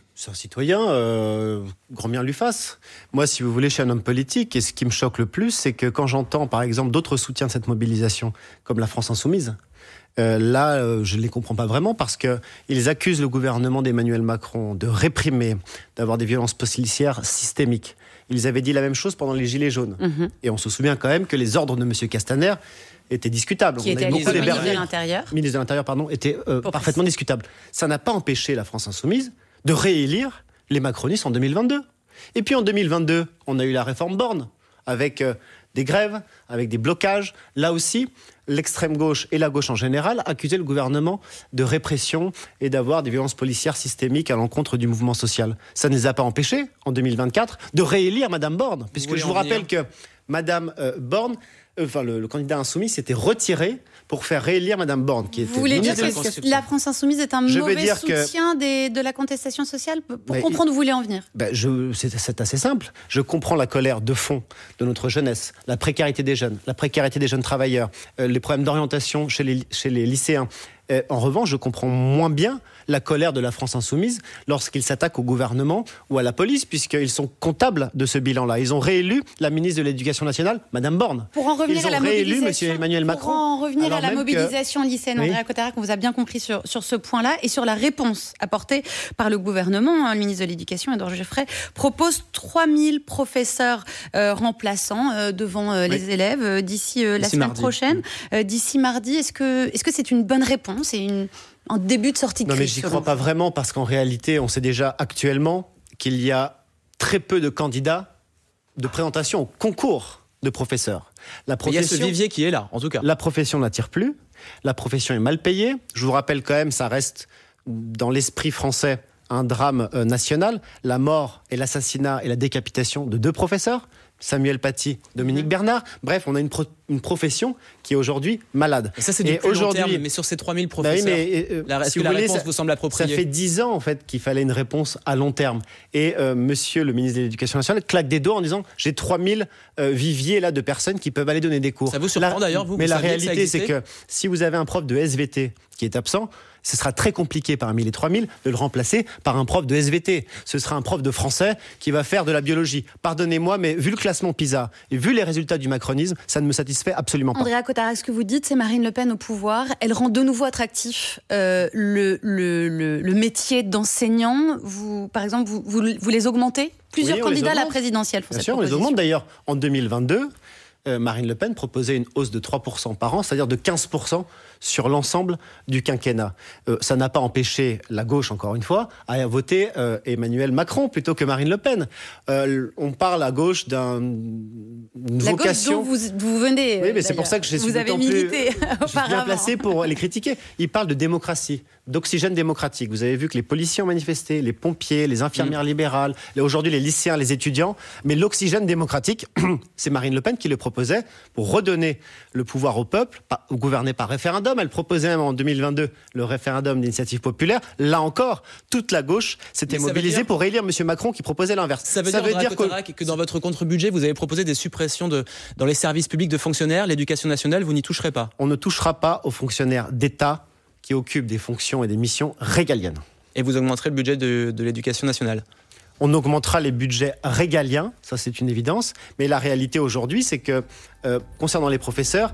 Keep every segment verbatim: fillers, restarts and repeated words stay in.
C'est un citoyen, euh, grand bien lui fasse. Moi, si vous voulez, je suis un homme politique, et ce qui me choque le plus, c'est que quand j'entends, par exemple, d'autres soutiens de cette mobilisation, comme la France Insoumise, euh, là, euh, je ne les comprends pas vraiment, parce qu'ils accusent le gouvernement d'Emmanuel Macron de réprimer, d'avoir des violences policières systémiques. Ils avaient dit la même chose pendant les Gilets jaunes. Mmh. Et on se souvient quand même que les ordres de M. Castaner étaient discutables. Qui on était beaucoup le ministre de l'Intérieur. ministre de l'Intérieur, pardon, était euh, parfaitement discutable. Ça n'a pas empêché la France Insoumise de réélire les macronistes en deux mille vingt-deux. Et puis en deux mille vingt-deux, on a eu la réforme Borne, avec euh, des grèves, avec des blocages. Là aussi, l'extrême gauche et la gauche en général accusaient le gouvernement de répression et d'avoir des violences policières systémiques à l'encontre du mouvement social. Ça ne les a pas empêchés, en deux mille vingt-quatre, de réélire Madame Borne. Puisque je vous rappelle que Madame euh, Borne, euh, enfin le, le candidat insoumis, s'était retiré pour faire réélire Madame Borne. Qui était vous voulez dire que la, la France Insoumise est un je mauvais soutien que... des, de la contestation sociale? Pour ben, comprendre où vous voulez en venir. Ben je, c'est, c'est assez simple. Je comprends la colère de fond de notre jeunesse, la précarité des jeunes, la précarité des jeunes travailleurs, euh, les problèmes d'orientation chez les, chez les lycéens. Euh, en revanche, je comprends moins bien la colère de la France Insoumise lorsqu'ils s'attaquent au gouvernement ou à la police, puisqu'ils sont comptables de ce bilan-là. Ils ont réélu la ministre de l'Éducation nationale, Madame Borne. Pour en revenir Ils ont à la réélu mobilisation, M. Emmanuel Macron. Pour en revenir à la mobilisation que... lycéenne, Andréa oui. Cotarac, on vous a bien compris sur, sur ce point-là, et sur la réponse apportée par le gouvernement. Hein, le ministre de l'Éducation, Édouard Geoffray, propose trois mille professeurs euh, remplaçants euh, devant euh, les oui. élèves euh, d'ici euh, la semaine mardi. prochaine. Euh, d'ici mardi, est-ce que, est-ce que c'est une bonne réponse et une... en début de sortie de crise? Non, mais j'y crois pas vraiment, parce qu'en réalité, on sait déjà actuellement qu'il y a très peu de candidats de présentation au concours de professeurs. La profession, il y a ce vivier qui est là, en tout cas. La profession n'attire plus, la profession est mal payée. Je vous rappelle quand même, ça reste dans l'esprit français un drame euh, national, la mort et l'assassinat et la décapitation de deux professeurs, Samuel Paty, Dominique mmh. Bernard. Bref, on a une, pro- une profession qui est aujourd'hui malade. Et ça, c'est du et plus long terme, mais sur ces trois mille professeurs, bah oui, mais, euh, la, est-ce si que la voulez, réponse ça, vous semble appropriée? Ça fait dix ans, en fait, qu'il fallait une réponse à long terme. Et euh, monsieur le ministre de l'Éducation nationale claque des doigts en disant « j'ai trois mille euh, viviers là, de personnes qui peuvent aller donner des cours ». Ça vous surprend la, d'ailleurs, vous Mais vous la réalité, c'est que si vous avez un prof de S V T qui est absent, ce sera très compliqué parmi les trois mille de le remplacer par un prof de S V T. Ce sera un prof de français qui va faire de la biologie. Pardonnez-moi, mais vu le classement PISA et vu les résultats du macronisme, ça ne me satisfait absolument pas. Andréa Cotarac, ce que vous dites, c'est Marine Le Pen au pouvoir. Elle rend de nouveau attractif euh, le, le, le, le métier d'enseignant. Vous, par exemple, vous, vous, vous les augmentez? Plusieurs oui, candidats à la présidentielle font Bien cette sûr, proposition. On les augmente d'ailleurs. En deux mille vingt-deux, euh, Marine Le Pen proposait une hausse de trois pour cent par an, c'est-à-dire de quinze pour cent sur l'ensemble du quinquennat. Euh, ça n'a pas empêché la gauche, encore une fois, à voter euh, Emmanuel Macron plutôt que Marine Le Pen. Euh, on parle à gauche d'une vocation... La gauche dont vous, vous venez, Oui, mais d'ailleurs. C'est pour ça que je suis vous avez milité plus, je suis bien placé pour les critiquer. Ils parlent de démocratie, d'oxygène démocratique. Vous avez vu que les policiers ont manifesté, les pompiers, les infirmières mmh. libérales, aujourd'hui les lycéens, les étudiants. Mais l'oxygène démocratique, c'est Marine Le Pen qui le proposait pour redonner le pouvoir au peuple, gouverner par référendum. Elle proposait même en deux mille vingt-deux le référendum d'initiative populaire. Là encore, toute la gauche s'était mobilisée dire... pour réélire M. Macron qui proposait l'inverse. Ça veut ça dire, veut dire que... que dans votre contre-budget, vous avez proposé des suppressions de... dans les services publics de fonctionnaires, l'éducation nationale, vous n'y toucherez pas? On ne touchera pas aux fonctionnaires d'État qui occupent des fonctions et des missions régaliennes. Et vous augmenterez le budget de, de l'éducation nationale? On augmentera les budgets régaliens, ça c'est une évidence. Mais la réalité aujourd'hui, c'est que, euh, concernant les professeurs,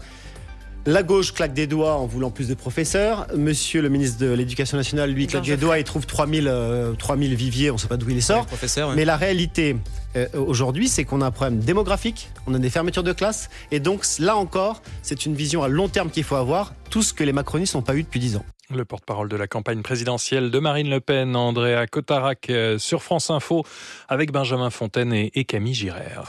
la gauche claque des doigts en voulant plus de professeurs. Monsieur le ministre de l'Éducation nationale, lui, claque des doigts et trouve trois mille, euh, trois mille viviers, on ne sait pas d'où il les sort. Ouais. Mais la réalité, euh, aujourd'hui, c'est qu'on a un problème démographique, on a des fermetures de classes. Et donc, là encore, c'est une vision à long terme qu'il faut avoir, tout ce que les macronistes n'ont pas eu depuis dix ans. Le porte-parole de la campagne présidentielle de Marine Le Pen, Andréa Cotarac, sur France Info, avec Benjamin Fontaine et, et Camille Girard.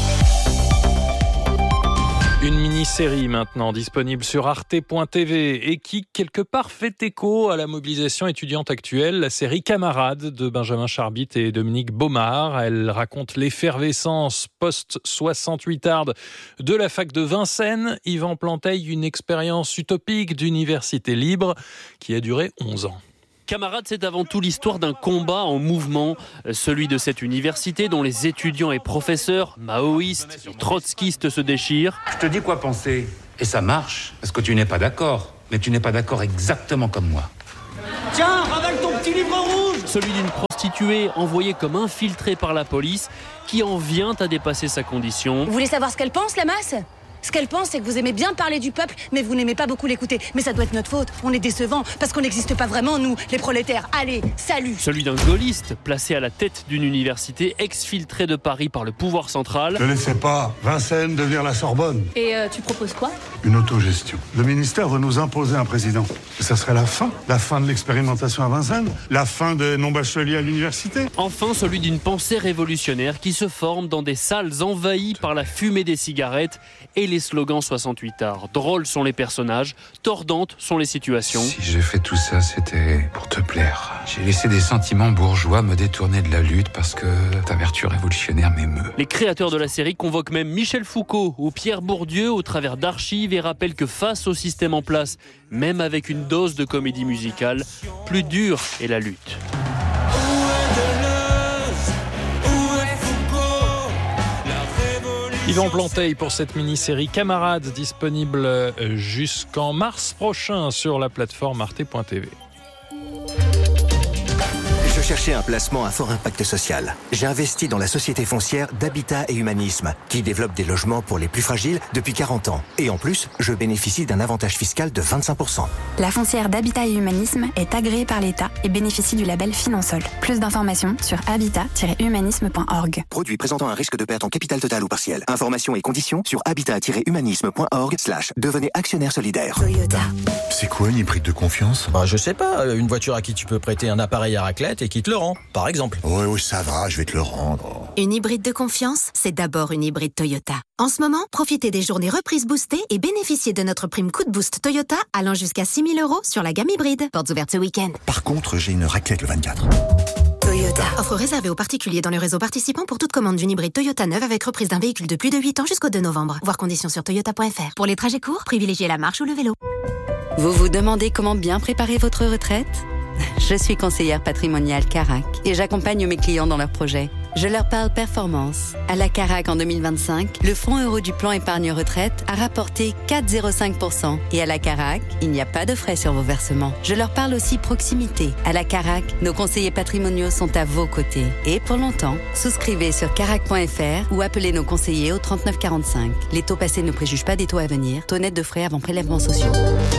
Une mini-série maintenant disponible sur arte point t v et qui, quelque part, fait écho à la mobilisation étudiante actuelle, la série Camarades de Benjamin Charbit et Dominique Baumard. Elle raconte l'effervescence post-soixante-huitarde de la fac de Vincennes. Yvan Planteil, une expérience utopique d'université libre qui a duré onze ans. Camarades, c'est avant tout l'histoire d'un combat en mouvement, celui de cette université dont les étudiants et professeurs, maoïstes, trotskistes se déchirent. Je te dis quoi penser, et ça marche, parce que tu n'es pas d'accord, mais tu n'es pas d'accord exactement comme moi. Tiens, ravale ton petit livre rouge. Celui d'une prostituée prostituée envoyée comme infiltrée par la police qui en vient à dépasser sa condition. Vous voulez savoir ce qu'elle pense, la masse ? Ce qu'elle pense, c'est que vous aimez bien parler du peuple, mais vous n'aimez pas beaucoup l'écouter. Mais ça doit être notre faute. On est décevants, parce qu'on n'existe pas vraiment, nous, les prolétaires. Allez, salut. Celui d'un gaulliste, placé à la tête d'une université, exfiltrée de Paris par le pouvoir central. Ne laissez pas Vincennes devenir la Sorbonne. Et euh, tu proposes quoi ? Une autogestion. Le ministère veut nous imposer un président. Et ça serait la fin. La fin de l'expérimentation à Vincennes. La fin des non-bacheliers à l'université. Enfin, celui d'une pensée révolutionnaire qui se forme dans des salles envahies par la fumée des cigarettes et les slogans soixante-huit arts. Drôles sont les personnages, tordantes sont les situations. Si j'ai fait tout ça, c'était pour te plaire. J'ai laissé des sentiments bourgeois me détourner de la lutte parce que ta vertu révolutionnaire m'émeut. Les créateurs de la série convoquent même Michel Foucault ou Pierre Bourdieu au travers d'archives et rappellent que face au système en place, même avec une dose de comédie musicale, plus dure est la lutte. Yvan Planteil pour cette mini-série Camarades, disponible jusqu'en mars prochain sur la plateforme arte point t v. Je cherchais un placement à fort impact social. J'ai investi dans la société foncière d'Habitat et Humanisme, qui développe des logements pour les plus fragiles depuis quarante ans. Et en plus, je bénéficie d'un avantage fiscal de vingt-cinq pour cent. La foncière d'Habitat et Humanisme est agréée par l'État et bénéficie du label Finansol. Plus d'informations sur habitat tiret humanisme point org. Produit présentant un risque de perte en capital total ou partiel. Informations et conditions sur habitat tiret humanisme point org slash devenez actionnaire solidaire. Toyota. C'est quoi une hybride de confiance ? Bah, je sais pas, une voiture à qui tu peux prêter un appareil à raclette et qui te le rend, par exemple. Oui, oui, ça va, je vais te le rendre. Une hybride de confiance, c'est d'abord une hybride Toyota. En ce moment, profitez des journées reprises boostées et bénéficiez de notre prime coup de boost Toyota allant jusqu'à six mille euros sur la gamme hybride. Portes ouvertes ce week-end. Par contre, j'ai une raclette le vingt-quatre. Toyota. Offre réservée aux particuliers dans le réseau participant pour toute commande d'une hybride Toyota neuve avec reprise d'un véhicule de plus de huit ans jusqu'au deux novembre. Voir conditions sur toyota point f r. Pour les trajets courts, privilégiez la marche ou le vélo. Vous vous demandez comment bien préparer votre retraite ? Je suis conseillère patrimoniale Carac et j'accompagne mes clients dans leurs projets. Je leur parle performance. À la Carac en deux mille vingt-cinq, le fonds euro du plan épargne retraite a rapporté quatre virgule zéro cinq pour cent. Et à la Carac, il n'y a pas de frais sur vos versements. Je leur parle aussi proximité. À la Carac, nos conseillers patrimoniaux sont à vos côtés. Et pour longtemps, souscrivez sur carac point f r ou appelez nos conseillers au trente-neuf quarante-cinq. Les taux passés ne préjugent pas des taux à venir. Taux net de frais avant prélèvements sociaux.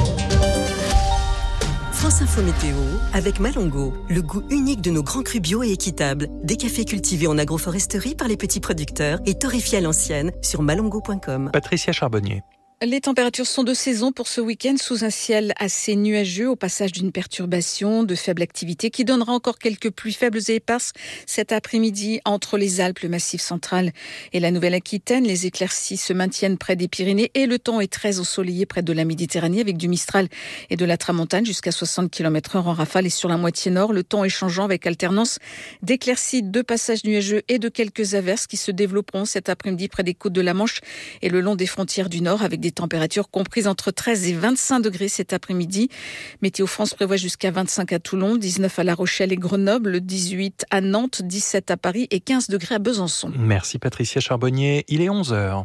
France Info Météo, avec Malongo, le goût unique de nos grands crus bio et équitables. Des cafés cultivés en agroforesterie par les petits producteurs et torréfiés à l'ancienne sur malongo point com. Patricia Charbonnier. Les températures sont de saison pour ce week-end sous un ciel assez nuageux au passage d'une perturbation de faible activité qui donnera encore quelques pluies faibles et éparses cet après-midi entre les Alpes, le Massif central et la Nouvelle-Aquitaine. Les éclaircies se maintiennent près des Pyrénées et le temps est très ensoleillé près de la Méditerranée avec du Mistral et de la Tramontane jusqu'à soixante kilomètres heure en rafale et sur la moitié nord. Le temps est changeant avec alternance d'éclaircies, de passages nuageux et de quelques averses qui se développeront cet après-midi près des côtes de la Manche et le long des frontières du nord avec des Des températures comprises entre treize et vingt-cinq degrés cet après-midi. Météo France prévoit jusqu'à vingt-cinq à Toulon, dix-neuf à La Rochelle et Grenoble, dix-huit à Nantes, dix-sept à Paris et quinze degrés à Besançon. Merci Patricia Charbonnier. Il est onze heures.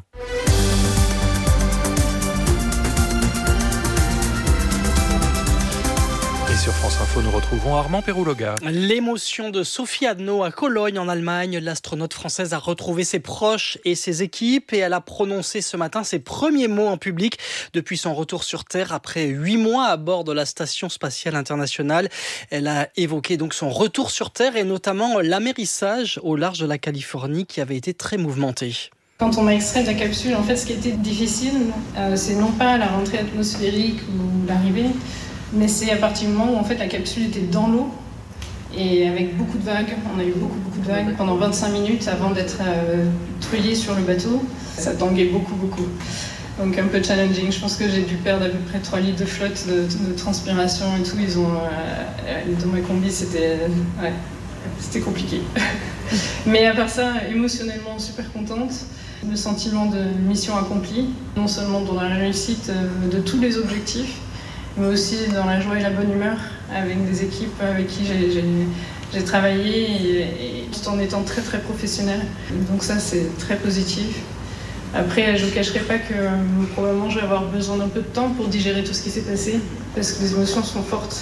Et sur France Info, nous retrouvons Armand Pérouloga. L'émotion de Sophie Adno à Cologne en Allemagne. L'astronaute française a retrouvé ses proches et ses équipes et elle a prononcé ce matin ses premiers mots en public depuis son retour sur Terre après huit mois à bord de la Station spatiale internationale. Elle a évoqué donc son retour sur Terre et notamment l'amérissage au large de la Californie qui avait été très mouvementé. Quand on m'a extrait de la capsule, en fait, ce qui était difficile, euh, c'est non pas la rentrée atmosphérique ou l'arrivée, mais c'est à partir du moment où en fait la capsule était dans l'eau et avec beaucoup de vagues. On a eu beaucoup beaucoup de vagues pendant vingt-cinq minutes avant d'être euh, treuillé sur le bateau. Ça tanguait beaucoup beaucoup. Donc un peu challenging. Je pense que j'ai dû perdre à peu près trois litres de flotte, de, de transpiration et tout. Ils ont euh, dans ma combi c'était ouais, c'était compliqué. Mais à part ça, émotionnellement super contente. Le sentiment de mission accomplie, non seulement dans la réussite de tous les objectifs, mais aussi dans la joie et la bonne humeur avec des équipes avec qui j'ai, j'ai, j'ai travaillé et, et tout en étant très très professionnelle. Donc ça c'est très positif. Après je ne cacherai pas que euh, probablement je vais avoir besoin d'un peu de temps pour digérer tout ce qui s'est passé parce que les émotions sont fortes.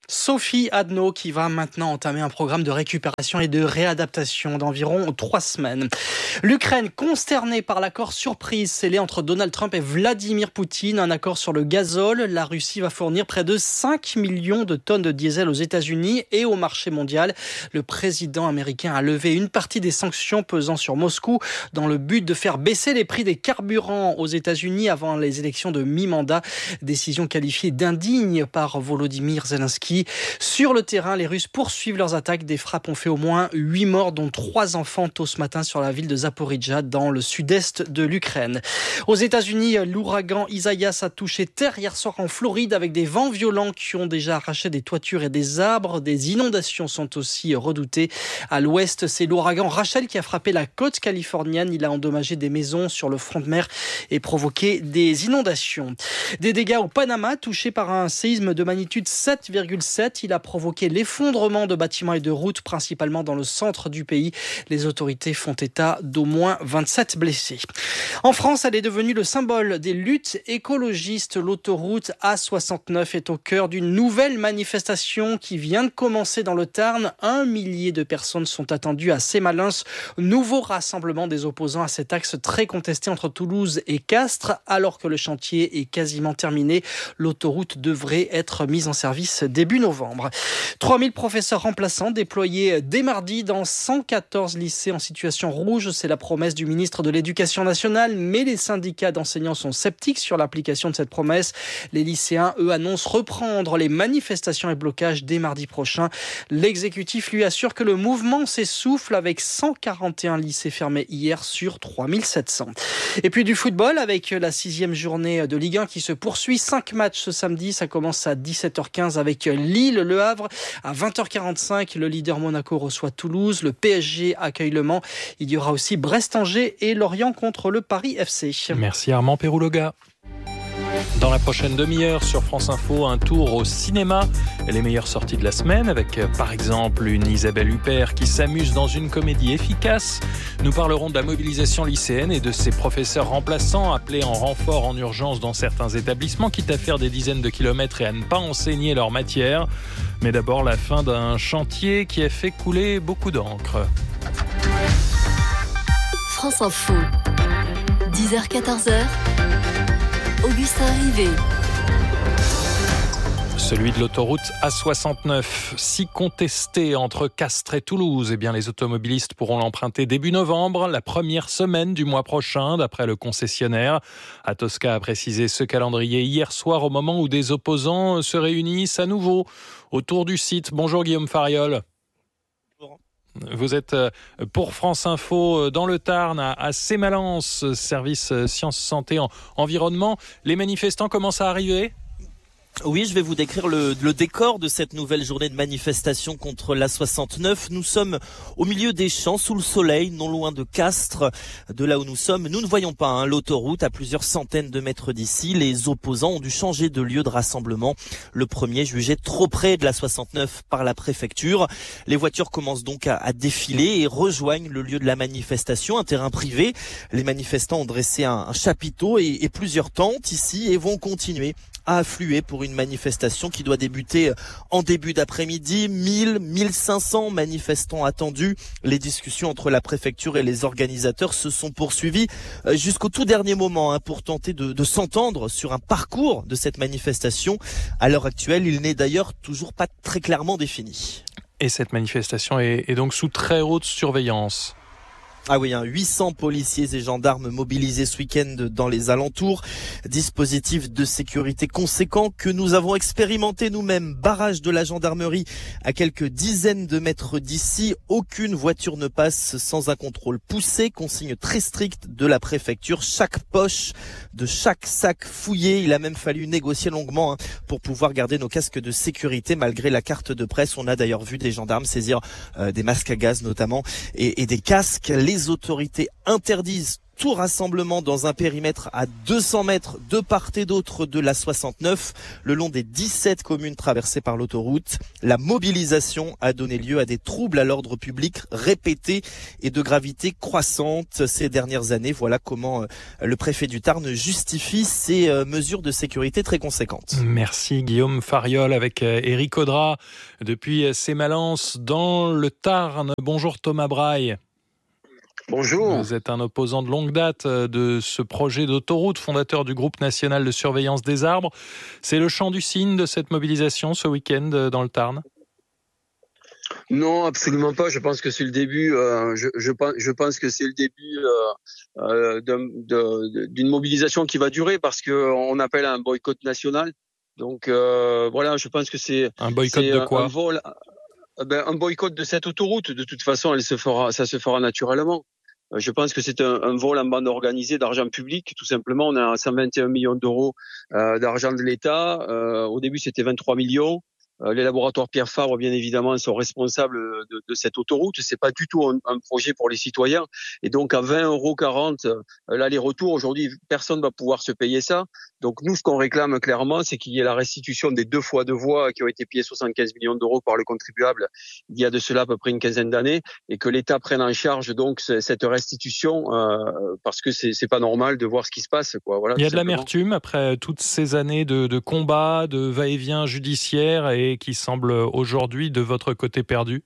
Sophie Adno qui va maintenant entamer un programme de récupération et de réadaptation d'environ trois semaines. L'Ukraine consternée par l'accord surprise scellé entre Donald Trump et Vladimir Poutine, un accord sur le gazole. La Russie va fournir près de cinq millions de tonnes de diesel aux États-Unis et au marché mondial. Le président américain a levé une partie des sanctions pesant sur Moscou dans le but de faire baisser les prix des carburants aux États-Unis avant les élections de mi-mandat. Décision qualifiée d'indigne par Volodymyr Zelensky. Sur le terrain, les Russes poursuivent leurs attaques. Des frappes ont fait au moins huit morts, dont trois enfants tôt ce matin sur la ville de Zaporijjia, dans le sud-est de l'Ukraine. Aux États-Unis, l'ouragan Isaias a touché terre hier soir en Floride avec des vents violents qui ont déjà arraché des toitures et des arbres. Des inondations sont aussi redoutées. À l'ouest, c'est l'ouragan Rachel qui a frappé la côte californienne. Il a endommagé des maisons sur le front de mer et provoqué des inondations. Des dégâts au Panama, touchés par un séisme de magnitude sept virgule sept. Il a provoqué l'effondrement de bâtiments et de routes, principalement dans le centre du pays. Les autorités font état d'au moins vingt-sept blessés. En France, elle est devenue le symbole des luttes écologistes. L'autoroute A soixante-neuf est au cœur d'une nouvelle manifestation qui vient de commencer dans le Tarn. Un millier de personnes sont attendues à Sémalens. Nouveau rassemblement des opposants à cet axe très contesté entre Toulouse et Castres. Alors que le chantier est quasiment terminé, l'autoroute devrait être mise en service début novembre. trois mille professeurs remplaçants déployés dès mardi dans cent quatorze lycées en situation rouge. C'est la promesse du ministre de l'Éducation nationale, mais les syndicats d'enseignants sont sceptiques sur l'application de cette promesse. Les lycéens, eux, annoncent reprendre les manifestations et blocages dès mardi prochain. L'exécutif lui assure que le mouvement s'essouffle avec cent quarante et un lycées fermés hier sur trois mille sept cents. Et puis du football avec la sixième journée de Ligue un qui se poursuit. Cinq matchs ce samedi, ça commence à dix-sept heures quinze avec Lille, Le Havre. À vingt heures quarante-cinq, le leader Monaco reçoit Toulouse. Le P S G accueille Le Mans. Il y aura aussi Brest-Angers et Lorient contre le Paris F C. Merci Armand Pérouloga. Dans la prochaine demi-heure sur France Info, un tour au cinéma. Les meilleures sorties de la semaine avec par exemple une Isabelle Huppert qui s'amuse dans une comédie efficace. Nous parlerons de la mobilisation lycéenne et de ses professeurs remplaçants appelés en renfort en urgence dans certains établissements, quitte à faire des dizaines de kilomètres et à ne pas enseigner leur matière. Mais d'abord la fin d'un chantier qui a fait couler beaucoup d'encre. France Info, dix heures quatorze heures. Augustin Rivet. Celui de l'autoroute A soixante-neuf, si contesté entre Castres et Toulouse, eh bien les automobilistes pourront l'emprunter début novembre, la première semaine du mois prochain, d'après le concessionnaire. Atosca a précisé ce calendrier hier soir au moment où des opposants se réunissent à nouveau autour du site. Bonjour Guillaume Fariol. Vous êtes pour France Info dans le Tarn, à Sémalens, service Sciences Santé Environnement. Les manifestants commencent à arriver ? Oui, je vais vous décrire le, le décor de cette nouvelle journée de manifestation contre l'A soixante-neuf. Nous sommes au milieu des champs, sous le soleil, non loin de Castres. De là où nous sommes, nous ne voyons pas hein, l'autoroute à plusieurs centaines de mètres d'ici. Les opposants ont dû changer de lieu de rassemblement. Le premier jugé trop près de l'A soixante-neuf par la préfecture. Les voitures commencent donc à, à défiler et rejoignent le lieu de la manifestation, un terrain privé. Les manifestants ont dressé un, un chapiteau et, et plusieurs tentes ici et vont continuer à affluer pour une manifestation qui doit débuter en début d'après-midi. mille, mille cinq cents manifestants attendus. Les discussions entre la préfecture et les organisateurs se sont poursuivies jusqu'au tout dernier moment hein, pour tenter de, de s'entendre sur un parcours de cette manifestation. À l'heure actuelle, il n'est d'ailleurs toujours pas très clairement défini. Et cette manifestation est, est donc sous très haute surveillance. Ah oui, hein, huit cents policiers et gendarmes mobilisés ce week-end dans les alentours. Dispositif de sécurité conséquent que nous avons expérimenté nous-mêmes. Barrage de la gendarmerie à quelques dizaines de mètres d'ici. Aucune voiture ne passe sans un contrôle poussé. Consigne très stricte de la préfecture. Chaque poche de chaque sac fouillé. Il a même fallu négocier longuement hein, pour pouvoir garder nos casques de sécurité malgré la carte de presse. On a d'ailleurs vu des gendarmes saisir euh, des masques à gaz notamment et, et des casques. Les Les autorités interdisent Tout rassemblement dans un périmètre à deux cents mètres de part et d'autre de la soixante-neuf, le long des dix-sept communes traversées par l'autoroute. La mobilisation a donné lieu à des troubles à l'ordre public répétés et de gravité croissante ces dernières années. Voilà comment le préfet du Tarn justifie ces mesures de sécurité très conséquentes. Merci Guillaume Fariol avec Éric Audra depuis Sémalens dans le Tarn. Bonjour Thomas Braille. Bonjour. Vous êtes un opposant de longue date de ce projet d'autoroute, fondateur du groupe national de surveillance des arbres. C'est le chant du cygne de cette mobilisation ce week-end dans le Tarn ? Non, absolument pas. Je pense que c'est le début. Euh, je, je, pense, je pense que c'est le début euh, euh, d'un, de, d'une mobilisation qui va durer parce que on appelle à un boycott national. Donc euh, voilà, je pense que c'est un boycott c'est de quoi un vol. Ben, un boycott de cette autoroute. De toute façon, elle se fera, ça se fera naturellement. Je pense que c'est un, un vol en bande organisée d'argent public. Tout simplement, on a cent vingt et un millions d'euros euh, d'argent de l'État. Euh, au début, c'était vingt-trois millions. Euh, les laboratoires Pierre Fabre, bien évidemment, sont responsables de, de cette autoroute. C'est pas du tout un, un projet pour les citoyens. Et donc, à vingt euros quarante euh, l'aller-retour, aujourd'hui, personne va pouvoir se payer ça. Donc, nous, ce qu'on réclame clairement, c'est qu'il y ait la restitution des deux fois de voies qui ont été payées soixante-quinze millions d'euros par le contribuable il y a de cela à peu près une quinzaine d'années, et que l'État prenne en charge donc cette restitution euh, parce que c'est, c'est pas normal de voir ce qui se passe, quoi. Voilà. Il y a de l'amertume après toutes ces années de, de combats, de va-et-vient judiciaire et qui semble aujourd'hui de votre côté perdu?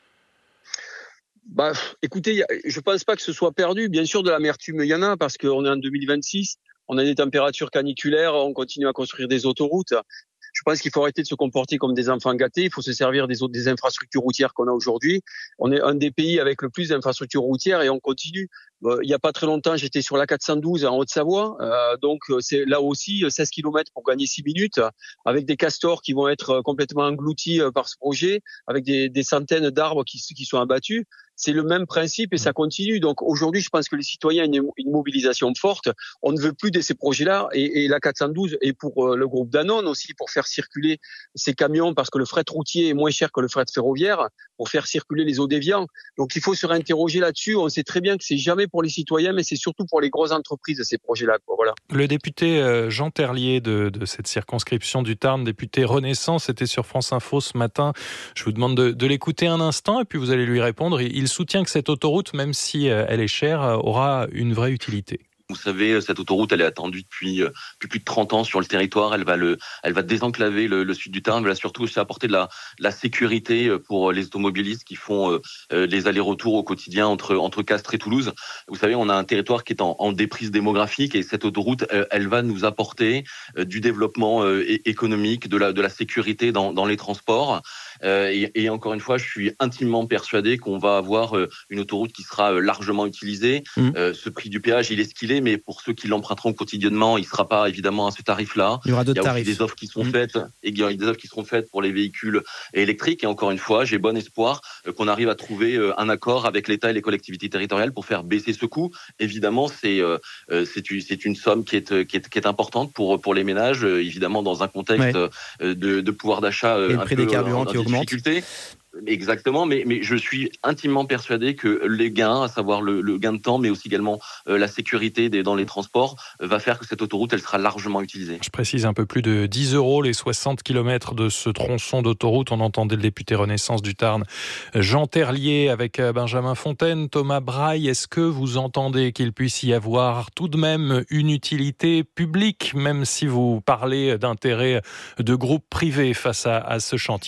Bah, écoutez, je pense pas que ce soit perdu. Bien sûr, de l'amertume, il y en a parce qu'on est en deux mille vingt-six, on a des températures caniculaires, on continue à construire des autoroutes. Je pense qu'il faut arrêter de se comporter comme des enfants gâtés. Il faut se servir des, autres, des infrastructures routières qu'on a aujourd'hui. On est un des pays avec le plus d'infrastructures routières et on continue. Euh, il n'y a pas très longtemps, j'étais sur l'A quatre cent douze en Haute-Savoie. Euh, donc, c'est là aussi seize kilomètres pour gagner six minutes, avec des castors qui vont être complètement engloutis par ce projet, avec des, des centaines d'arbres qui, qui sont abattus. C'est le même principe et ça continue. Donc aujourd'hui, je pense que les citoyens ont une, une mobilisation forte. On ne veut plus de ces projets-là. Et, et l'A quatre cent douze est pour euh, le groupe Danone aussi, pour faire circuler ces camions, parce que le fret routier est moins cher que le fret ferroviaire, pour faire circuler les eaux déviants. Donc il faut se réinterroger là-dessus. On sait très bien que c'est jamais pour les citoyens, mais c'est surtout pour les grosses entreprises, ces projets-là. Voilà. Le député euh, Jean Terlier de, de cette circonscription du Tarn, député Renaissance, était sur France Info ce matin. Je vous demande de, de l'écouter un instant et puis vous allez lui répondre. Il, il soutient que cette autoroute, même si elle est chère, aura une vraie utilité. Vous savez, cette autoroute, elle est attendue depuis, depuis plus de trente ans sur le territoire. Elle va, le, elle va désenclaver le, le sud du Tarn. Elle va surtout aussi apporter de la, de la sécurité pour les automobilistes qui font euh, les allers-retours au quotidien entre, entre Castres et Toulouse. Vous savez, on a un territoire qui est en, en déprise démographique et cette autoroute, elle, elle va nous apporter euh, du développement euh, économique, de la, de la sécurité dans, dans les transports. Euh, et, et encore une fois, je suis intimement persuadé qu'on va avoir euh, une autoroute qui sera euh, largement utilisée. Mmh. Euh, ce prix du péage, il est ce qu'il est, mais pour ceux qui l'emprunteront quotidiennement, il ne sera pas évidemment à ce tarif-là. Il y aura d'autres il y a tarifs. aussi des offres qui seront mmh. faites, et il y a des offres qui seront faites pour les véhicules électriques. Et encore une fois, j'ai bon espoir euh, qu'on arrive à trouver euh, un accord avec l'État et les collectivités territoriales pour faire baisser ce coût. Évidemment, c'est euh, c'est une, c'est une somme qui est, qui est qui est importante pour pour les ménages, euh, évidemment dans un contexte ouais. euh, de, de pouvoir d'achat euh, et le un prix peu des carburants en, qui en augmente. difficulté. Exactement, mais, mais je suis intimement persuadé que les gains, à savoir le, le gain de temps, mais aussi également euh, la sécurité des, dans les transports, euh, va faire que cette autoroute, elle sera largement utilisée. Je précise un peu plus de dix euros les soixante kilomètres de ce tronçon d'autoroute. On entendait le député Renaissance du Tarn, Jean Terlier, avec Benjamin Fontaine. Thomas Braille, est-ce que vous entendez qu'il puisse y avoir tout de même une utilité publique, même si vous parlez d'intérêt de groupes privés face à, à ce chantier ?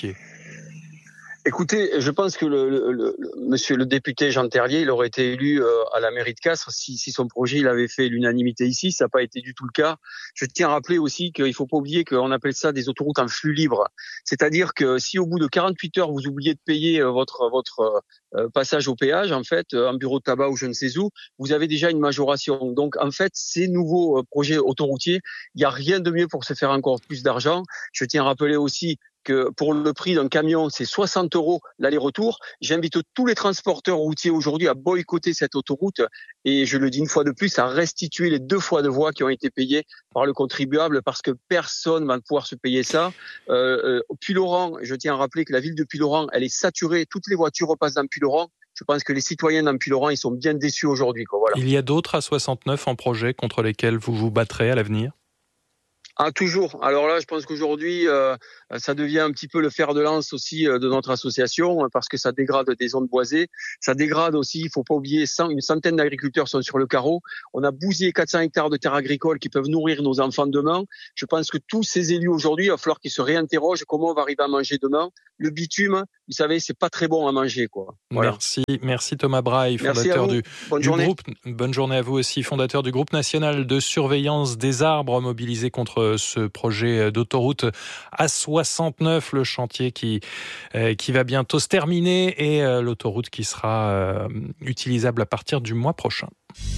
Écoutez, je pense que le, le, le, monsieur le député Jean Terlier, il aurait été élu euh, à la mairie de Castres si, si son projet il avait fait l'unanimité ici. Ça n'a pas été du tout le cas. Je tiens à rappeler aussi qu'il ne faut pas oublier qu'on appelle ça des autoroutes en flux libre. C'est-à-dire que si au bout de quarante-huit heures, vous oubliez de payer votre, votre euh, passage au péage, en fait, euh, en bureau de tabac ou je ne sais où, vous avez déjà une majoration. Donc, en fait, ces nouveaux euh, projets autoroutiers, il n'y a rien de mieux pour se faire encore plus d'argent. Je tiens à rappeler aussi que pour le prix d'un camion, c'est soixante euros l'aller-retour. J'invite tous les transporteurs routiers aujourd'hui à boycotter cette autoroute et je le dis une fois de plus, à restituer les deux fois de voies qui ont été payées par le contribuable parce que personne ne va pouvoir se payer ça. Euh, euh, Puylaurens, je tiens à rappeler que la ville de Puylaurens, elle est saturée. Toutes les voitures repassent dans Puylaurens. je pense que les citoyens d'Ampilleran, ils sont bien déçus aujourd'hui, quoi. Voilà. Il y a d'autres A soixante-neuf en projet contre lesquels vous vous battrez à l'avenir ? Ah, toujours. Alors là, je pense qu'aujourd'hui, euh, ça devient un petit peu le fer de lance aussi euh, de notre association, parce que ça dégrade des zones boisées. Ça dégrade aussi, il faut pas oublier, cent, une centaine d'agriculteurs sont sur le carreau. On a bousillé quatre cents hectares de terres agricoles qui peuvent nourrir nos enfants demain. Je pense que tous ces élus aujourd'hui, il va falloir qu'ils se réinterrogent comment on va arriver à manger demain. Le bitume, vous savez, c'est pas très bon à manger, quoi. Voilà. Merci, merci Thomas Braille, fondateur du, Bonne du journée. groupe. Bonne journée à vous aussi, fondateur du groupe national de surveillance des arbres mobilisé contre ce projet d'autoroute A soixante-neuf, le chantier qui euh, qui va bientôt se terminer et euh, l'autoroute qui sera euh, utilisable à partir du mois prochain.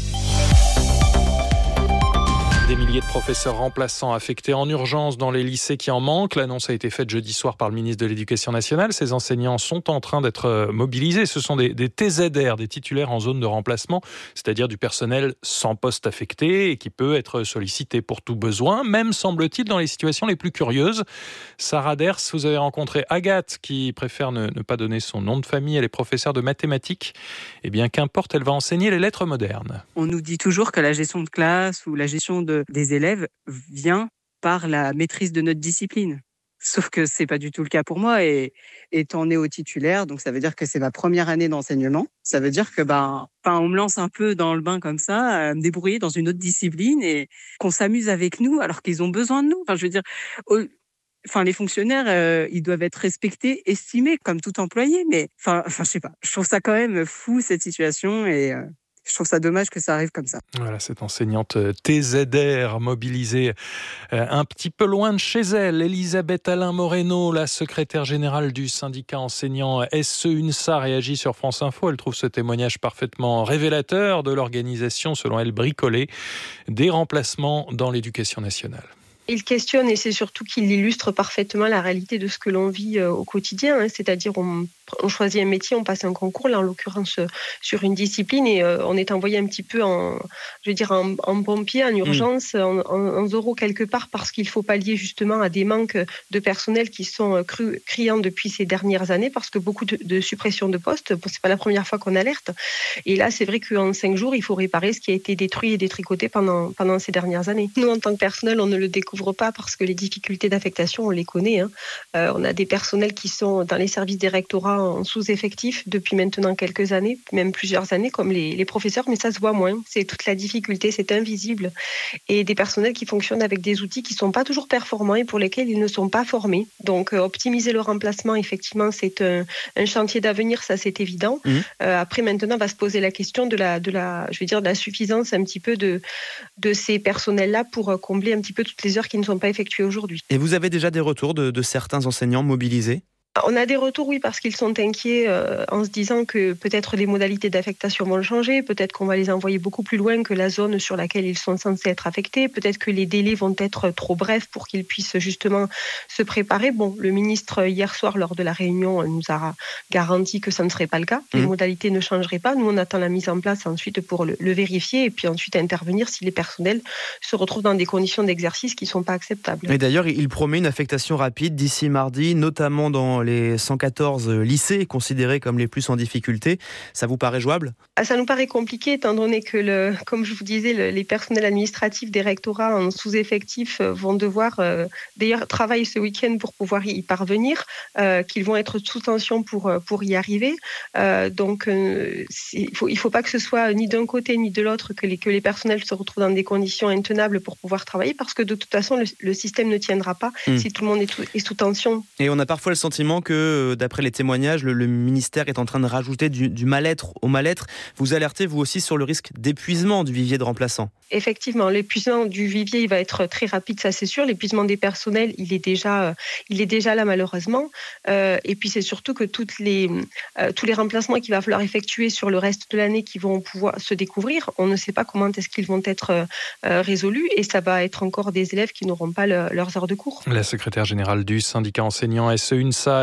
Des milliers de professeurs remplaçants affectés en urgence dans les lycées qui en manquent. L'annonce a été faite jeudi soir par le ministre de l'Éducation nationale. Ces enseignants sont en train d'être mobilisés. Ce sont des, des T Z R, des titulaires en zone de remplacement, c'est-à-dire du personnel sans poste affecté et qui peut être sollicité pour tout besoin, même semble-t-il dans les situations les plus curieuses. Sarah Ders, vous avez rencontré Agathe qui préfère ne, ne pas donner son nom de famille. Elle est professeure de mathématiques. Eh bien, qu'importe, elle va enseigner les lettres modernes. On nous dit toujours que la gestion de classe ou la gestion de des élèves vient par la maîtrise de notre discipline. Sauf que c'est pas du tout le cas pour moi et étant néo-titulaire, donc ça veut dire que c'est ma première année d'enseignement. Ça veut dire que ben, enfin, on me lance un peu dans le bain comme ça, à me débrouiller dans une autre discipline et qu'on s'amuse avec nous alors qu'ils ont besoin de nous. Enfin, je veux dire, au, enfin, les fonctionnaires, euh, ils doivent être respectés, estimés comme tout employé. Mais enfin, enfin, je sais pas. Je trouve ça quand même fou cette situation et euh, je trouve ça dommage que ça arrive comme ça. Voilà, cette enseignante T Z R mobilisée euh, un petit peu loin de chez elle. Elisabeth Alain Moreno, la secrétaire générale du syndicat enseignant S E U N S A, réagit sur France Info. Elle trouve ce témoignage parfaitement révélateur de l'organisation, selon elle, bricolée des remplacements dans l'éducation nationale. Il questionne et c'est surtout qu'il illustre parfaitement la réalité de ce que l'on vit au quotidien, hein, c'est-à-dire on, on choisit un métier, on passe un concours, là en l'occurrence sur une discipline et euh, on est envoyé un petit peu en, je veux dire en, en pompier, en urgence, mmh. en, en, en zéro quelque part parce qu'il faut pallier justement à des manques de personnel qui sont cru, criants depuis ces dernières années parce que beaucoup de, de suppressions de postes, bon, c'est pas la première fois qu'on alerte et là c'est vrai qu'en cinq jours il faut réparer ce qui a été détruit et détricoté pendant, pendant ces dernières années. Nous en tant que personnel on ne le découvre pas parce que les difficultés d'affectation, on les connaît. Hein. Euh, on a des personnels qui sont dans les services des rectorats en sous-effectif depuis maintenant quelques années, même plusieurs années, comme les, les professeurs, mais ça se voit moins. C'est toute la difficulté, c'est invisible. Et des personnels qui fonctionnent avec des outils qui ne sont pas toujours performants et pour lesquels ils ne sont pas formés. Donc, euh, optimiser le remplacement, effectivement, c'est un, un chantier d'avenir, ça c'est évident. Mmh. Euh, après, maintenant, va se poser la question de la, de la, je veux dire, de la suffisance un petit peu de, de ces personnels-là pour combler un petit peu toutes les heures qui ne sont pas effectuées aujourd'hui. Et vous avez déjà des retours de, de certains enseignants mobilisés ? On a des retours, oui, parce qu'ils sont inquiets euh, en se disant que peut-être les modalités d'affectation vont changer, peut-être qu'on va les envoyer beaucoup plus loin que la zone sur laquelle ils sont censés être affectés, peut-être que les délais vont être trop brefs pour qu'ils puissent justement se préparer. Bon, le ministre, hier soir, lors de la réunion, nous a garanti que ça ne serait pas le cas, les mmh. modalités ne changeraient pas. Nous, on attend la mise en place ensuite pour le, le vérifier et puis ensuite intervenir si les personnels se retrouvent dans des conditions d'exercice qui ne sont pas acceptables. Et d'ailleurs, il promet une affectation rapide d'ici mardi, notamment dans les cent quatorze lycées considérés comme les plus en difficulté. Ça vous paraît jouable ? Ça nous paraît compliqué étant donné que, le, comme je vous disais, le, les personnels administratifs des rectorats en sous-effectif vont devoir, euh, d'ailleurs, travailler ce week-end pour pouvoir y parvenir, euh, qu'ils vont être sous tension pour, pour y arriver. Euh, donc, euh, il ne faut, il faut pas que ce soit ni d'un côté ni de l'autre que les, que les personnels se retrouvent dans des conditions intenables pour pouvoir travailler parce que de toute façon, le, le système ne tiendra pas mmh. si tout le monde est, tout, est sous tension. Et on a parfois le sentiment que, d'après les témoignages, le, le ministère est en train de rajouter du, du mal-être au mal-être. Vous alertez, vous aussi, sur le risque d'épuisement du vivier de remplaçants. Effectivement, l'épuisement du vivier, il va être très rapide, ça c'est sûr. L'épuisement des personnels, il est déjà, il est déjà là malheureusement. Euh, et puis c'est surtout que toutes les, euh, tous les remplacements qu'il va falloir effectuer sur le reste de l'année qui vont pouvoir se découvrir, on ne sait pas comment est-ce qu'ils vont être euh, résolus et ça va être encore des élèves qui n'auront pas le, leurs heures de cours. La secrétaire générale du syndicat enseignant S E U N S A